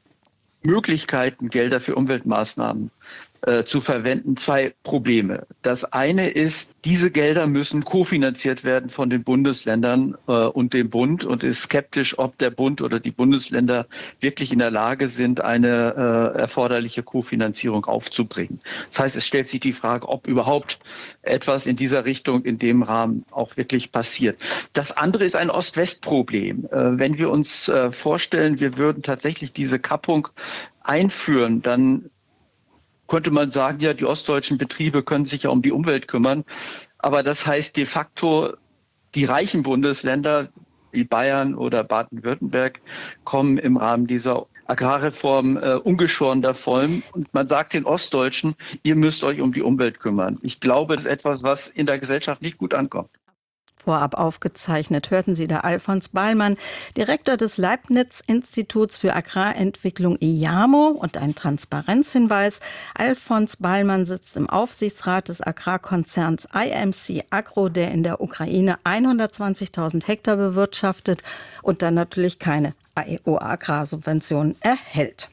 Möglichkeiten, Gelder für Umweltmaßnahmen äh, zu verwenden, zwei Probleme. Das eine ist, diese Gelder müssen kofinanziert werden von den Bundesländern äh, und dem Bund und ist skeptisch, ob der Bund oder die Bundesländer wirklich in der Lage sind, eine äh, erforderliche Kofinanzierung aufzubringen. Das heißt, es stellt sich die Frage, ob überhaupt etwas in dieser Richtung in dem Rahmen auch wirklich passiert. Das andere ist ein Ost-West-Problem. Äh, wenn wir uns äh, vorstellen, wir würden tatsächlich diese Kappung einführen, dann könnte man sagen, ja, die ostdeutschen Betriebe können sich ja um die Umwelt kümmern. Aber das heißt de facto, die reichen Bundesländer wie Bayern oder Baden-Württemberg kommen im Rahmen dieser Agrarreform äh, ungeschoren davon. Und man sagt den Ostdeutschen, ihr müsst euch um die Umwelt kümmern. Ich glaube, das ist etwas, was in der Gesellschaft nicht gut ankommt. Vorab aufgezeichnet hörten Sie da Alfons Beilmann, Direktor des Leibniz-Instituts für Agrarentwicklung I A M O, und ein Transparenzhinweis. Alfons Beilmann sitzt im Aufsichtsrat des Agrarkonzerns I M C Agro, der in der Ukraine hundertzwanzigtausend Hektar bewirtschaftet und dann natürlich keine E U-Agrarsubventionen erhält.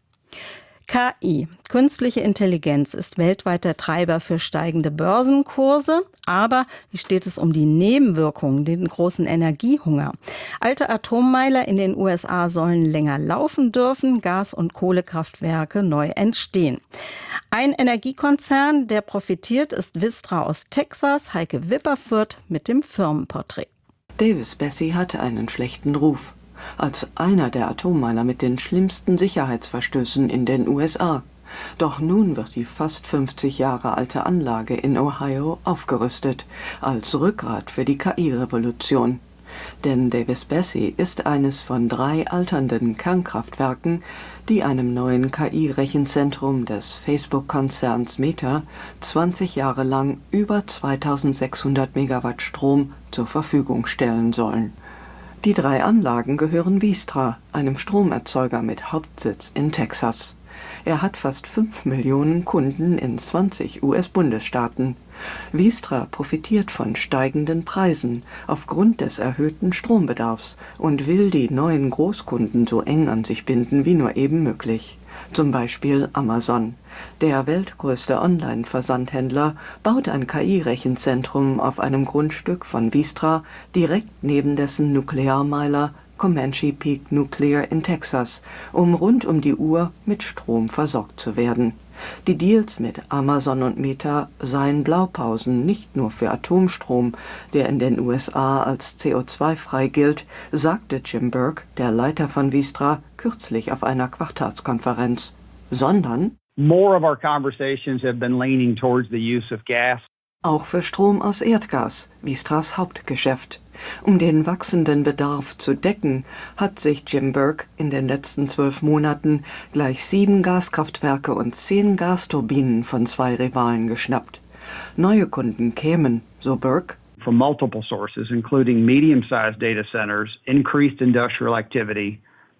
K I, künstliche Intelligenz, ist weltweit der Treiber für steigende Börsenkurse. Aber wie steht es um die Nebenwirkungen, den großen Energiehunger? Alte Atommeiler in den U S A sollen länger laufen dürfen, Gas- und Kohlekraftwerke neu entstehen. Ein Energiekonzern, der profitiert, ist Vistra aus Texas. Heike Wipperfürth mit dem Firmenporträt. Davis-Besse hatte einen schlechten Ruf als einer der Atommeiler mit den schlimmsten Sicherheitsverstößen in den U S A. Doch nun wird die fast fünfzig Jahre alte Anlage in Ohio aufgerüstet, als Rückgrat für die K I-Revolution. Denn Davis-Besse ist eines von drei alternden Kernkraftwerken, die einem neuen K I-Rechenzentrum des Facebook-Konzerns Meta zwanzig Jahre lang über zweitausendsechshundert Megawatt Strom zur Verfügung stellen sollen. Die drei Anlagen gehören Vistra, einem Stromerzeuger mit Hauptsitz in Texas. Er hat fast fünf Millionen Kunden in zwanzig U S-Bundesstaaten. Vistra profitiert von steigenden Preisen aufgrund des erhöhten Strombedarfs und will die neuen Großkunden so eng an sich binden wie nur eben möglich. Zum Beispiel Amazon. Der weltgrößte Online-Versandhändler baut ein K I-Rechenzentrum auf einem Grundstück von Vistra direkt neben dessen Nuklearmeiler Comanche Peak Nuclear in Texas, um rund um die Uhr mit Strom versorgt zu werden. Die Deals mit Amazon und Meta seien Blaupausen nicht nur für Atomstrom, der in den U S A als C O zwei frei gilt, sagte Jim Burke, der Leiter von Vistra, kürzlich auf einer Quartalskonferenz, sondern More of our conversations have been leaning towards the use of gas. Auch für Strom aus Erdgas, Vistras Hauptgeschäft. Um den wachsenden Bedarf zu decken, hat sich Jim Burke in den letzten zwölf Monaten gleich sieben Gaskraftwerke und zehn Gasturbinen von zwei Rivalen geschnappt. Neue Kunden kämen, so Burke, from multiple sources, including medium-sized data centers, increased industrial activity,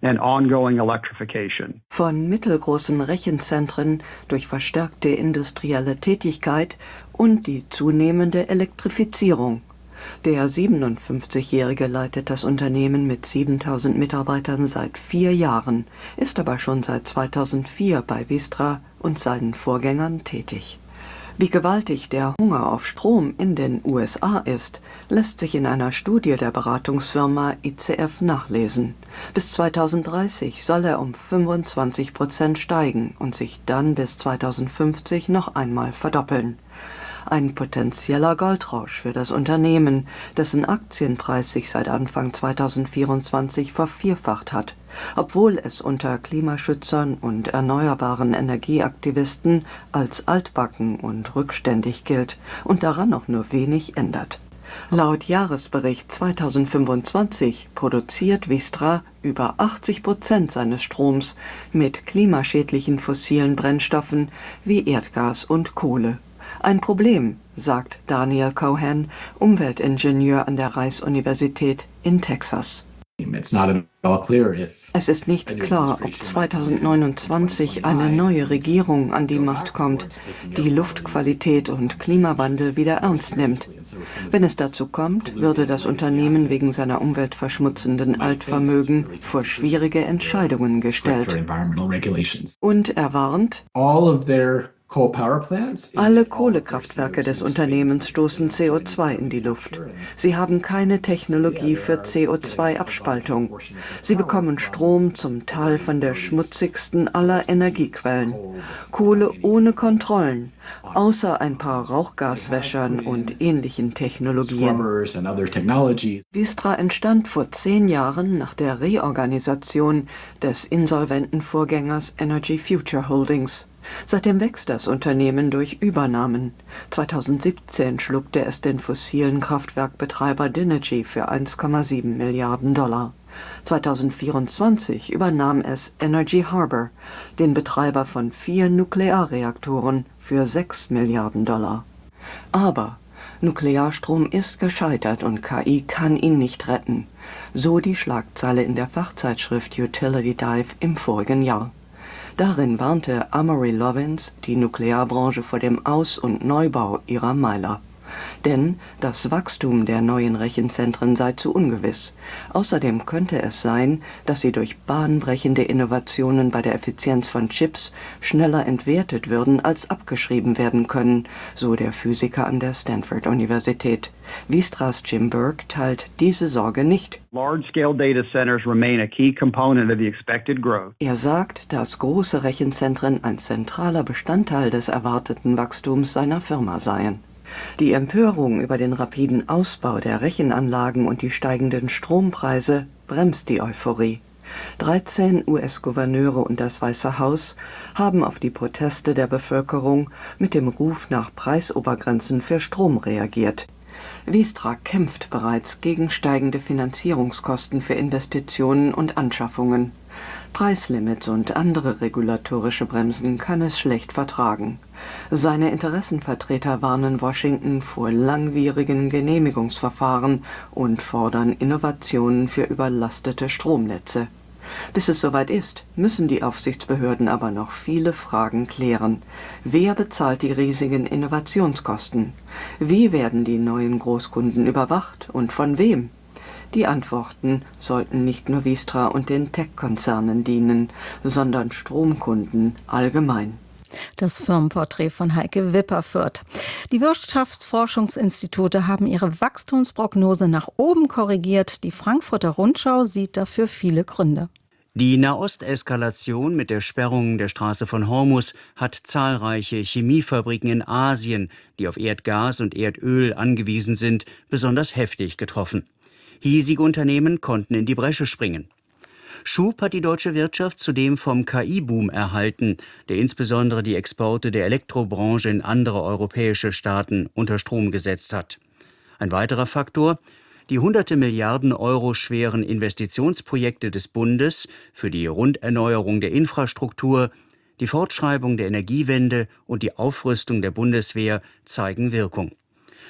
and ongoing electrification. Von mittelgroßen Rechenzentren durch verstärkte industrielle Tätigkeit und die zunehmende Elektrifizierung. Der siebenundfünfzigjährige leitet das Unternehmen mit siebentausend Mitarbeitern seit vier Jahren, ist aber schon seit zweitausendvier bei Vistra und seinen Vorgängern tätig. Wie gewaltig der Hunger auf Strom in den U S A ist, lässt sich in einer Studie der Beratungsfirma I C F nachlesen. Bis zweitausenddreißig soll er um fünfundzwanzig Prozent steigen und sich dann bis zweitausendfünfzig noch einmal verdoppeln. Ein potenzieller Goldrausch für das Unternehmen, dessen Aktienpreis sich seit Anfang zweitausendvierundzwanzig vervierfacht hat, obwohl es unter Klimaschützern und erneuerbaren Energieaktivisten als altbacken und rückständig gilt und daran noch nur wenig ändert. Laut Jahresbericht zweitausendfünfundzwanzig produziert Vistra über achtzig Prozent seines Stroms mit klimaschädlichen fossilen Brennstoffen wie Erdgas und Kohle. Ein Problem, sagt Daniel Cohen, Umweltingenieur an der Rice-Universität in Texas. Es ist nicht klar, ob zweitausendneunundzwanzig eine neue Regierung an die Macht kommt, die Luftqualität und Klimawandel wieder ernst nimmt. Wenn es dazu kommt, würde das Unternehmen wegen seiner umweltverschmutzenden Altvermögen vor schwierige Entscheidungen gestellt. Und er warnt, alle Kohlekraftwerke des Unternehmens stoßen C O zwei in die Luft. Sie haben keine Technologie für C O zwei Abspaltung. Sie bekommen Strom zum Teil von der schmutzigsten aller Energiequellen. Kohle ohne Kontrollen, außer ein paar Rauchgaswäschern und ähnlichen Technologien. Vistra entstand vor zehn Jahren nach der Reorganisation des insolventen Vorgängers Energy Future Holdings. Seitdem wächst das Unternehmen durch Übernahmen. zweitausendsiebzehn schluckte es den fossilen Kraftwerkbetreiber Dynegy für eins Komma sieben Milliarden Dollar. zweitausendvierundzwanzig übernahm es Energy Harbor, den Betreiber von vier Nuklearreaktoren, für sechs Milliarden Dollar. Aber Nuklearstrom ist gescheitert und K I kann ihn nicht retten. So die Schlagzeile in der Fachzeitschrift Utility Dive im vorigen Jahr. Darin warnte Amory Lovins die Nuklearbranche vor dem Aus- und Neubau ihrer Meiler. Denn das Wachstum der neuen Rechenzentren sei zu ungewiss. Außerdem könnte es sein, dass sie durch bahnbrechende Innovationen bei der Effizienz von Chips schneller entwertet würden, als abgeschrieben werden können, so der Physiker an der Stanford-Universität. Vistras Jim Burke teilt diese Sorge nicht. Large-scale data centers remain a key component of the expected growth. Er sagt, dass große Rechenzentren ein zentraler Bestandteil des erwarteten Wachstums seiner Firma seien. Die Empörung über den rapiden Ausbau der Rechenanlagen und die steigenden Strompreise bremst die Euphorie. dreizehn U S-Gouverneure und das Weiße Haus haben auf die Proteste der Bevölkerung mit dem Ruf nach Preisobergrenzen für Strom reagiert. Vistra kämpft bereits gegen steigende Finanzierungskosten für Investitionen und Anschaffungen. Preislimits und andere regulatorische Bremsen kann es schlecht vertragen. Seine Interessenvertreter warnen Washington vor langwierigen Genehmigungsverfahren und fordern Innovationen für überlastete Stromnetze. Bis es soweit ist, müssen die Aufsichtsbehörden aber noch viele Fragen klären. Wer bezahlt die riesigen Innovationskosten? Wie werden die neuen Großkunden überwacht und von wem? Die Antworten sollten nicht nur Vistra und den Tech-Konzernen dienen, sondern Stromkunden allgemein. Das Firmenporträt von Heike Wipperfürth. Die Wirtschaftsforschungsinstitute haben ihre Wachstumsprognose nach oben korrigiert. Die Frankfurter Rundschau sieht dafür viele Gründe. Die Nahosteskalation mit der Sperrung der Straße von Hormuz hat zahlreiche Chemiefabriken in Asien, die auf Erdgas und Erdöl angewiesen sind, besonders heftig getroffen. Hiesige Unternehmen konnten in die Bresche springen. Schub hat die deutsche Wirtschaft zudem vom K I-Boom erhalten, der insbesondere die Exporte der Elektrobranche in andere europäische Staaten unter Strom gesetzt hat. Ein weiterer Faktor: die hunderte Milliarden Euro schweren Investitionsprojekte des Bundes für die Runderneuerung der Infrastruktur, die Fortschreibung der Energiewende und die Aufrüstung der Bundeswehr zeigen Wirkung.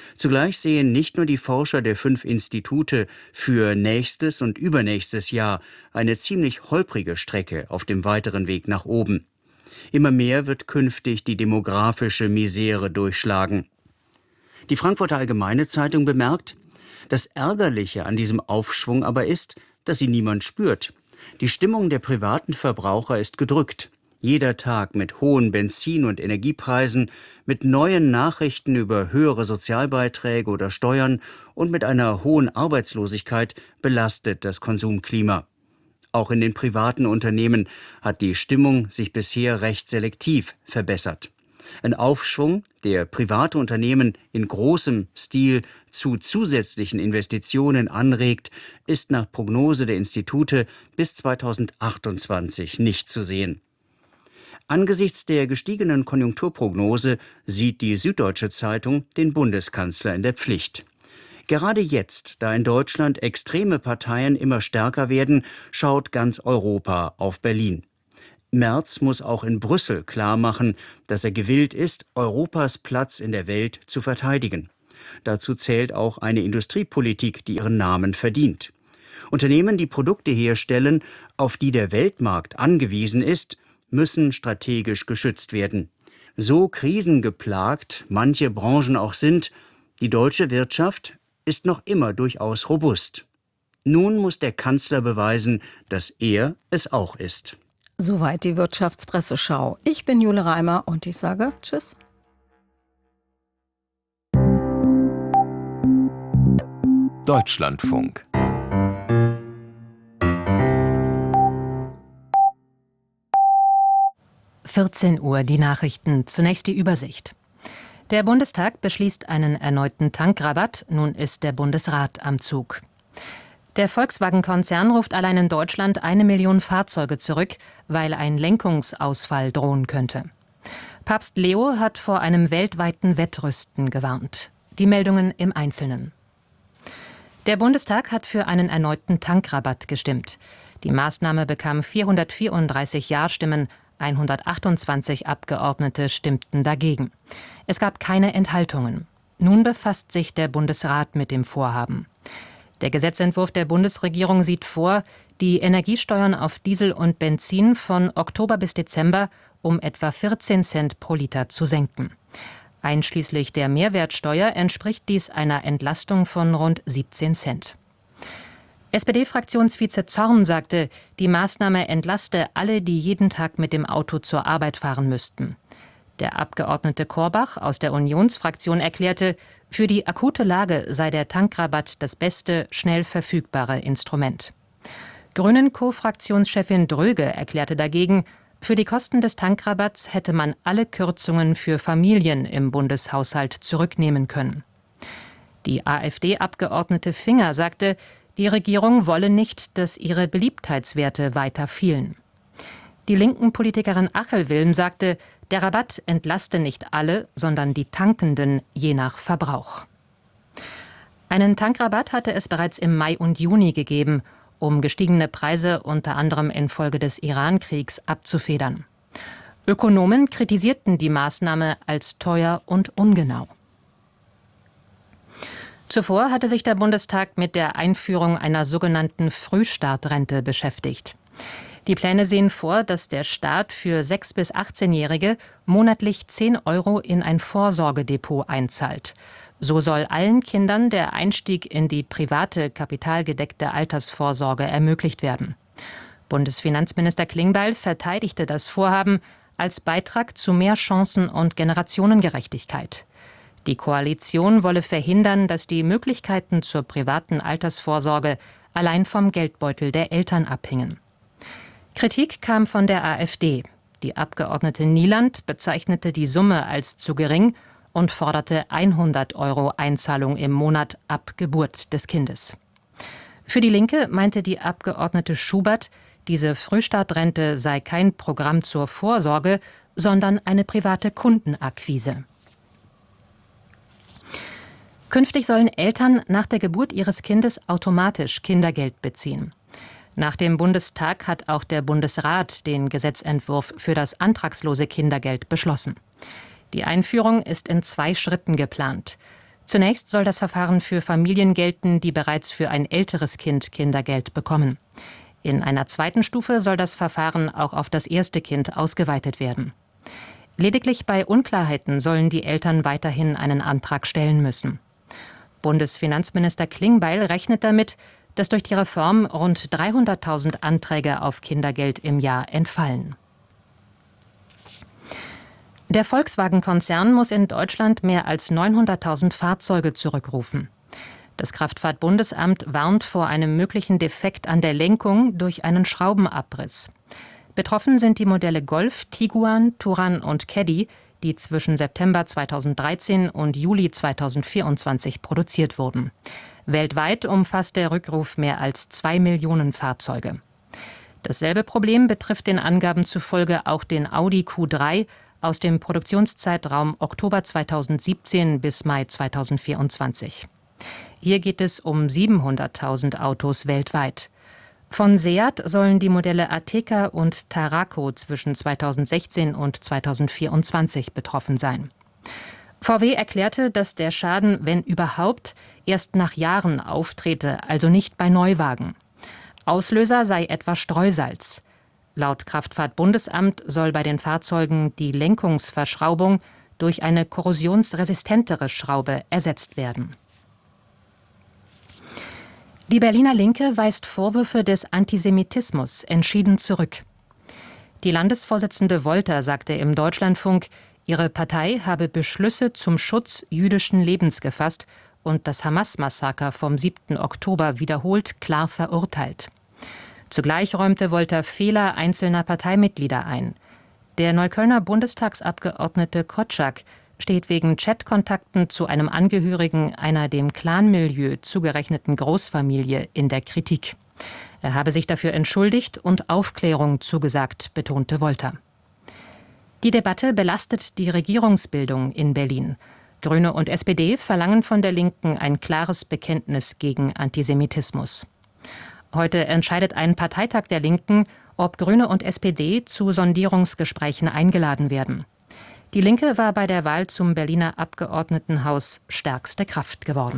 Zugleich sehen nicht nur die Forscher der fünf Institute für nächstes und übernächstes Jahr eine ziemlich holprige Strecke auf dem weiteren Weg nach oben. Immer mehr wird künftig die demografische Misere durchschlagen. Die Frankfurter Allgemeine Zeitung bemerkt, das Ärgerliche an diesem Aufschwung aber ist, dass sie niemand spürt. Die Stimmung der privaten Verbraucher ist gedrückt. Jeder Tag mit hohen Benzin- und Energiepreisen, mit neuen Nachrichten über höhere Sozialbeiträge oder Steuern und mit einer hohen Arbeitslosigkeit belastet das Konsumklima. Auch in den privaten Unternehmen hat die Stimmung sich bisher recht selektiv verbessert. Ein Aufschwung, der private Unternehmen in großem Stil zu zusätzlichen Investitionen anregt, ist nach Prognose der Institute bis zweitausendachtundzwanzig nicht zu sehen. Angesichts der gestiegenen Konjunkturprognose sieht die Süddeutsche Zeitung den Bundeskanzler in der Pflicht. Gerade jetzt, da in Deutschland extreme Parteien immer stärker werden, schaut ganz Europa auf Berlin. Merz muss auch in Brüssel klarmachen, dass er gewillt ist, Europas Platz in der Welt zu verteidigen. Dazu zählt auch eine Industriepolitik, die ihren Namen verdient. Unternehmen, die Produkte herstellen, auf die der Weltmarkt angewiesen ist, müssen strategisch geschützt werden. So krisengeplagt manche Branchen auch sind, die deutsche Wirtschaft ist noch immer durchaus robust. Nun muss der Kanzler beweisen, dass er es auch ist. Soweit die Wirtschaftspresseschau. Ich bin Jule Reimer und ich sage Tschüss. Deutschlandfunk. vierzehn Uhr, die Nachrichten. Zunächst die Übersicht. Der Bundestag beschließt einen erneuten Tankrabatt. Nun ist der Bundesrat am Zug. Der Volkswagen-Konzern ruft allein in Deutschland eine Million Fahrzeuge zurück, weil ein Lenkungsausfall drohen könnte. Papst Leo hat vor einem weltweiten Wettrüsten gewarnt. Die Meldungen im Einzelnen. Der Bundestag hat für einen erneuten Tankrabatt gestimmt. Die Maßnahme bekam vierhundertvierunddreißig Ja-Stimmen, hundertachtundzwanzig Abgeordnete stimmten dagegen. Es gab keine Enthaltungen. Nun befasst sich der Bundesrat mit dem Vorhaben. Der Gesetzentwurf der Bundesregierung sieht vor, die Energiesteuern auf Diesel und Benzin von Oktober bis Dezember um etwa vierzehn Cent pro Liter zu senken. Einschließlich der Mehrwertsteuer entspricht dies einer Entlastung von rund siebzehn Cent. S P D-Fraktionsvize Zorn sagte, die Maßnahme entlaste alle, die jeden Tag mit dem Auto zur Arbeit fahren müssten. Der Abgeordnete Korbach aus der Unionsfraktion erklärte, für die akute Lage sei der Tankrabatt das beste, schnell verfügbare Instrument. Grünen-Co-Fraktionschefin Dröge erklärte dagegen, für die Kosten des Tankrabatts hätte man alle Kürzungen für Familien im Bundeshaushalt zurücknehmen können. Die AfD-Abgeordnete Finger sagte, die Regierung wolle nicht, dass ihre Beliebtheitswerte weiter fielen. Die linken Politikerin Achelwilm sagte, der Rabatt entlaste nicht alle, sondern die Tankenden je nach Verbrauch. Einen Tankrabatt hatte es bereits im Mai und Juni gegeben, um gestiegene Preise unter anderem infolge des Iran-Kriegs abzufedern. Ökonomen kritisierten die Maßnahme als teuer und ungenau. Zuvor hatte sich der Bundestag mit der Einführung einer sogenannten Frühstartrente beschäftigt. Die Pläne sehen vor, dass der Staat für sechs- bis achtzehnjährige monatlich zehn Euro in ein Vorsorgedepot einzahlt. So soll allen Kindern der Einstieg in die private, kapitalgedeckte Altersvorsorge ermöglicht werden. Bundesfinanzminister Klingbeil verteidigte das Vorhaben als Beitrag zu mehr Chancen und Generationengerechtigkeit. Die Koalition wolle verhindern, dass die Möglichkeiten zur privaten Altersvorsorge allein vom Geldbeutel der Eltern abhingen. Kritik kam von der AfD. Die Abgeordnete Nieland bezeichnete die Summe als zu gering und forderte hundert Euro Einzahlung im Monat ab Geburt des Kindes. Für die Linke meinte die Abgeordnete Schubert, diese Frühstartrente sei kein Programm zur Vorsorge, sondern eine private Kundenakquise. Künftig sollen Eltern nach der Geburt ihres Kindes automatisch Kindergeld beziehen. Nach dem Bundestag hat auch der Bundesrat den Gesetzentwurf für das antragslose Kindergeld beschlossen. Die Einführung ist in zwei Schritten geplant. Zunächst soll das Verfahren für Familien gelten, die bereits für ein älteres Kind Kindergeld bekommen. In einer zweiten Stufe soll das Verfahren auch auf das erste Kind ausgeweitet werden. Lediglich bei Unklarheiten sollen die Eltern weiterhin einen Antrag stellen müssen. Bundesfinanzminister Klingbeil rechnet damit, dass durch die Reform rund dreihunderttausend Anträge auf Kindergeld im Jahr entfallen. Der Volkswagen-Konzern muss in Deutschland mehr als neunhunderttausend Fahrzeuge zurückrufen. Das Kraftfahrt-Bundesamt warnt vor einem möglichen Defekt an der Lenkung durch einen Schraubenabriss. Betroffen sind die Modelle Golf, Tiguan, Touran und Caddy, die zwischen September zweitausenddreizehn und Juli zweitausendvierundzwanzig produziert wurden. Weltweit umfasst der Rückruf mehr als zwei Millionen Fahrzeuge. Dasselbe Problem betrifft den Angaben zufolge auch den Audi Q drei aus dem Produktionszeitraum Oktober zweitausendsiebzehn bis Mai zweitausendvierundzwanzig. Hier geht es um siebenhunderttausend Autos weltweit. Von Seat sollen die Modelle Ateca und Tarraco zwischen zweitausendsechzehn und zweitausendvierundzwanzig betroffen sein. V W erklärte, dass der Schaden, wenn überhaupt, erst nach Jahren auftrete, also nicht bei Neuwagen. Auslöser sei etwa Streusalz. Laut Kraftfahrt-Bundesamt soll bei den Fahrzeugen die Lenkungsverschraubung durch eine korrosionsresistentere Schraube ersetzt werden. Die Berliner Linke weist Vorwürfe des Antisemitismus entschieden zurück. Die Landesvorsitzende Wolter sagte im Deutschlandfunk, ihre Partei habe Beschlüsse zum Schutz jüdischen Lebens gefasst und das Hamas-Massaker vom siebten Oktober wiederholt klar verurteilt. Zugleich räumte Wolter Fehler einzelner Parteimitglieder ein. Der Neuköllner Bundestagsabgeordnete Kotschak steht wegen Chatkontakten zu einem Angehörigen einer dem Clanmilieu zugerechneten Großfamilie in der Kritik. Er habe sich dafür entschuldigt und Aufklärung zugesagt, betonte Wolter. Die Debatte belastet die Regierungsbildung in Berlin. Grüne und S P D verlangen von der Linken ein klares Bekenntnis gegen Antisemitismus. Heute entscheidet ein Parteitag der Linken, ob Grüne und S P D zu Sondierungsgesprächen eingeladen werden. Die Linke war bei der Wahl zum Berliner Abgeordnetenhaus stärkste Kraft geworden.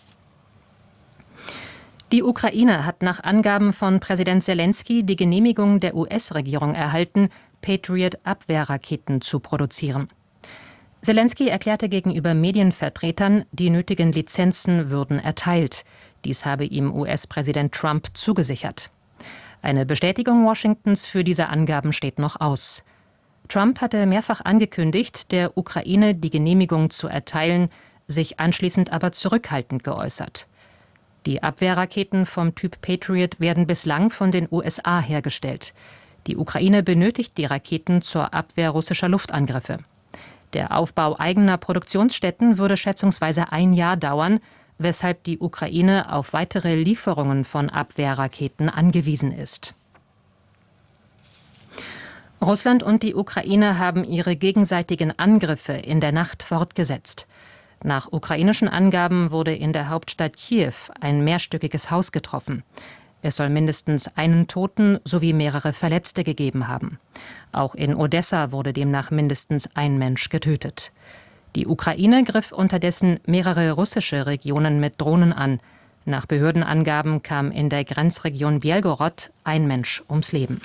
Die Ukraine hat nach Angaben von Präsident Selenskyj die Genehmigung der U S-Regierung erhalten, Patriot-Abwehrraketen zu produzieren. Selenskyj erklärte gegenüber Medienvertretern, die nötigen Lizenzen würden erteilt. Dies habe ihm U S-Präsident Trump zugesichert. Eine Bestätigung Washingtons für diese Angaben steht noch aus. Trump hatte mehrfach angekündigt, der Ukraine die Genehmigung zu erteilen, sich anschließend aber zurückhaltend geäußert. Die Abwehrraketen vom Typ Patriot werden bislang von den U S A hergestellt. Die Ukraine benötigt die Raketen zur Abwehr russischer Luftangriffe. Der Aufbau eigener Produktionsstätten würde schätzungsweise ein Jahr dauern, weshalb die Ukraine auf weitere Lieferungen von Abwehrraketen angewiesen ist. Russland und die Ukraine haben ihre gegenseitigen Angriffe in der Nacht fortgesetzt. Nach ukrainischen Angaben wurde in der Hauptstadt Kiew ein mehrstöckiges Haus getroffen. Es soll mindestens einen Toten sowie mehrere Verletzte gegeben haben. Auch in Odessa wurde demnach mindestens ein Mensch getötet. Die Ukraine griff unterdessen mehrere russische Regionen mit Drohnen an. Nach Behördenangaben kam in der Grenzregion Bjelgorod ein Mensch ums Leben.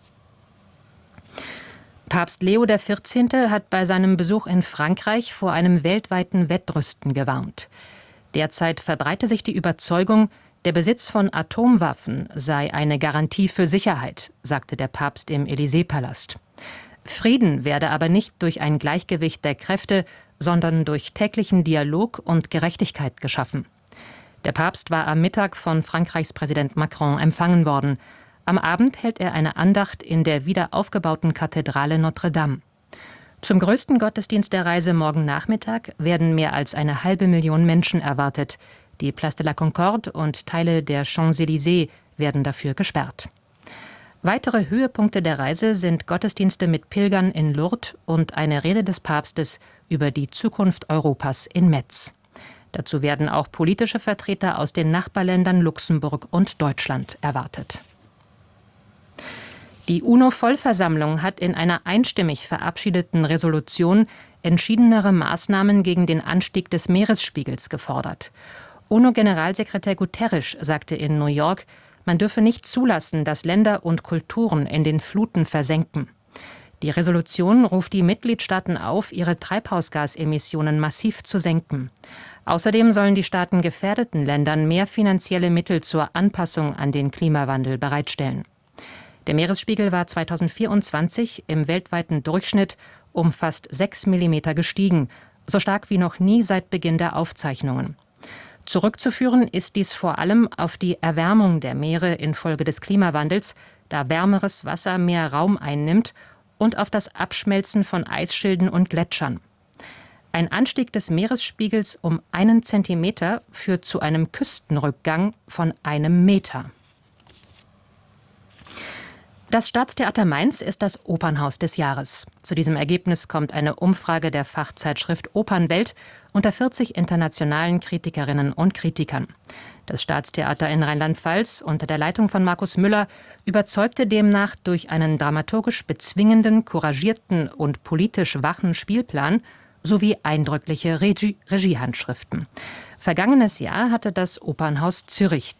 Papst Leo der vierzehnte hat bei seinem Besuch in Frankreich vor einem weltweiten Wettrüsten gewarnt. Derzeit verbreite sich die Überzeugung, der Besitz von Atomwaffen sei eine Garantie für Sicherheit, sagte der Papst im Élysée-Palast. Frieden werde aber nicht durch ein Gleichgewicht der Kräfte, sondern durch täglichen Dialog und Gerechtigkeit geschaffen. Der Papst war am Mittag von Frankreichs Präsident Macron empfangen worden. Am Abend hält er eine Andacht in der wieder aufgebauten Kathedrale Notre-Dame. Zum größten Gottesdienst der Reise morgen Nachmittag werden mehr als eine halbe Million Menschen erwartet. Die Place de la Concorde und Teile der Champs-Élysées werden dafür gesperrt. Weitere Höhepunkte der Reise sind Gottesdienste mit Pilgern in Lourdes und eine Rede des Papstes über die Zukunft Europas in Metz. Dazu werden auch politische Vertreter aus den Nachbarländern Luxemburg und Deutschland erwartet. Die UNO-Vollversammlung hat in einer einstimmig verabschiedeten Resolution entschiedenere Maßnahmen gegen den Anstieg des Meeresspiegels gefordert. UNO-Generalsekretär Guterres sagte in New York, man dürfe nicht zulassen, dass Länder und Kulturen in den Fluten versenken. Die Resolution ruft die Mitgliedstaaten auf, ihre Treibhausgasemissionen massiv zu senken. Außerdem sollen die Staaten gefährdeten Ländern mehr finanzielle Mittel zur Anpassung an den Klimawandel bereitstellen. Der Meeresspiegel war zweitausendvierundzwanzig im weltweiten Durchschnitt um fast sechs Millimeter gestiegen, so stark wie noch nie seit Beginn der Aufzeichnungen. Zurückzuführen ist dies vor allem auf die Erwärmung der Meere infolge des Klimawandels, da wärmeres Wasser mehr Raum einnimmt, und auf das Abschmelzen von Eisschilden und Gletschern. Ein Anstieg des Meeresspiegels um einen Zentimeter führt zu einem Küstenrückgang von einem Meter. Das Staatstheater Mainz ist das Opernhaus des Jahres. Zu diesem Ergebnis kommt eine Umfrage der Fachzeitschrift Opernwelt unter vierzig internationalen Kritikerinnen und Kritikern. Das Staatstheater in Rheinland-Pfalz unter der Leitung von Markus Müller überzeugte demnach durch einen dramaturgisch bezwingenden, couragierten und politisch wachen Spielplan sowie eindrückliche Regie- Regiehandschriften. Vergangenes Jahr hatte das Opernhaus Zürich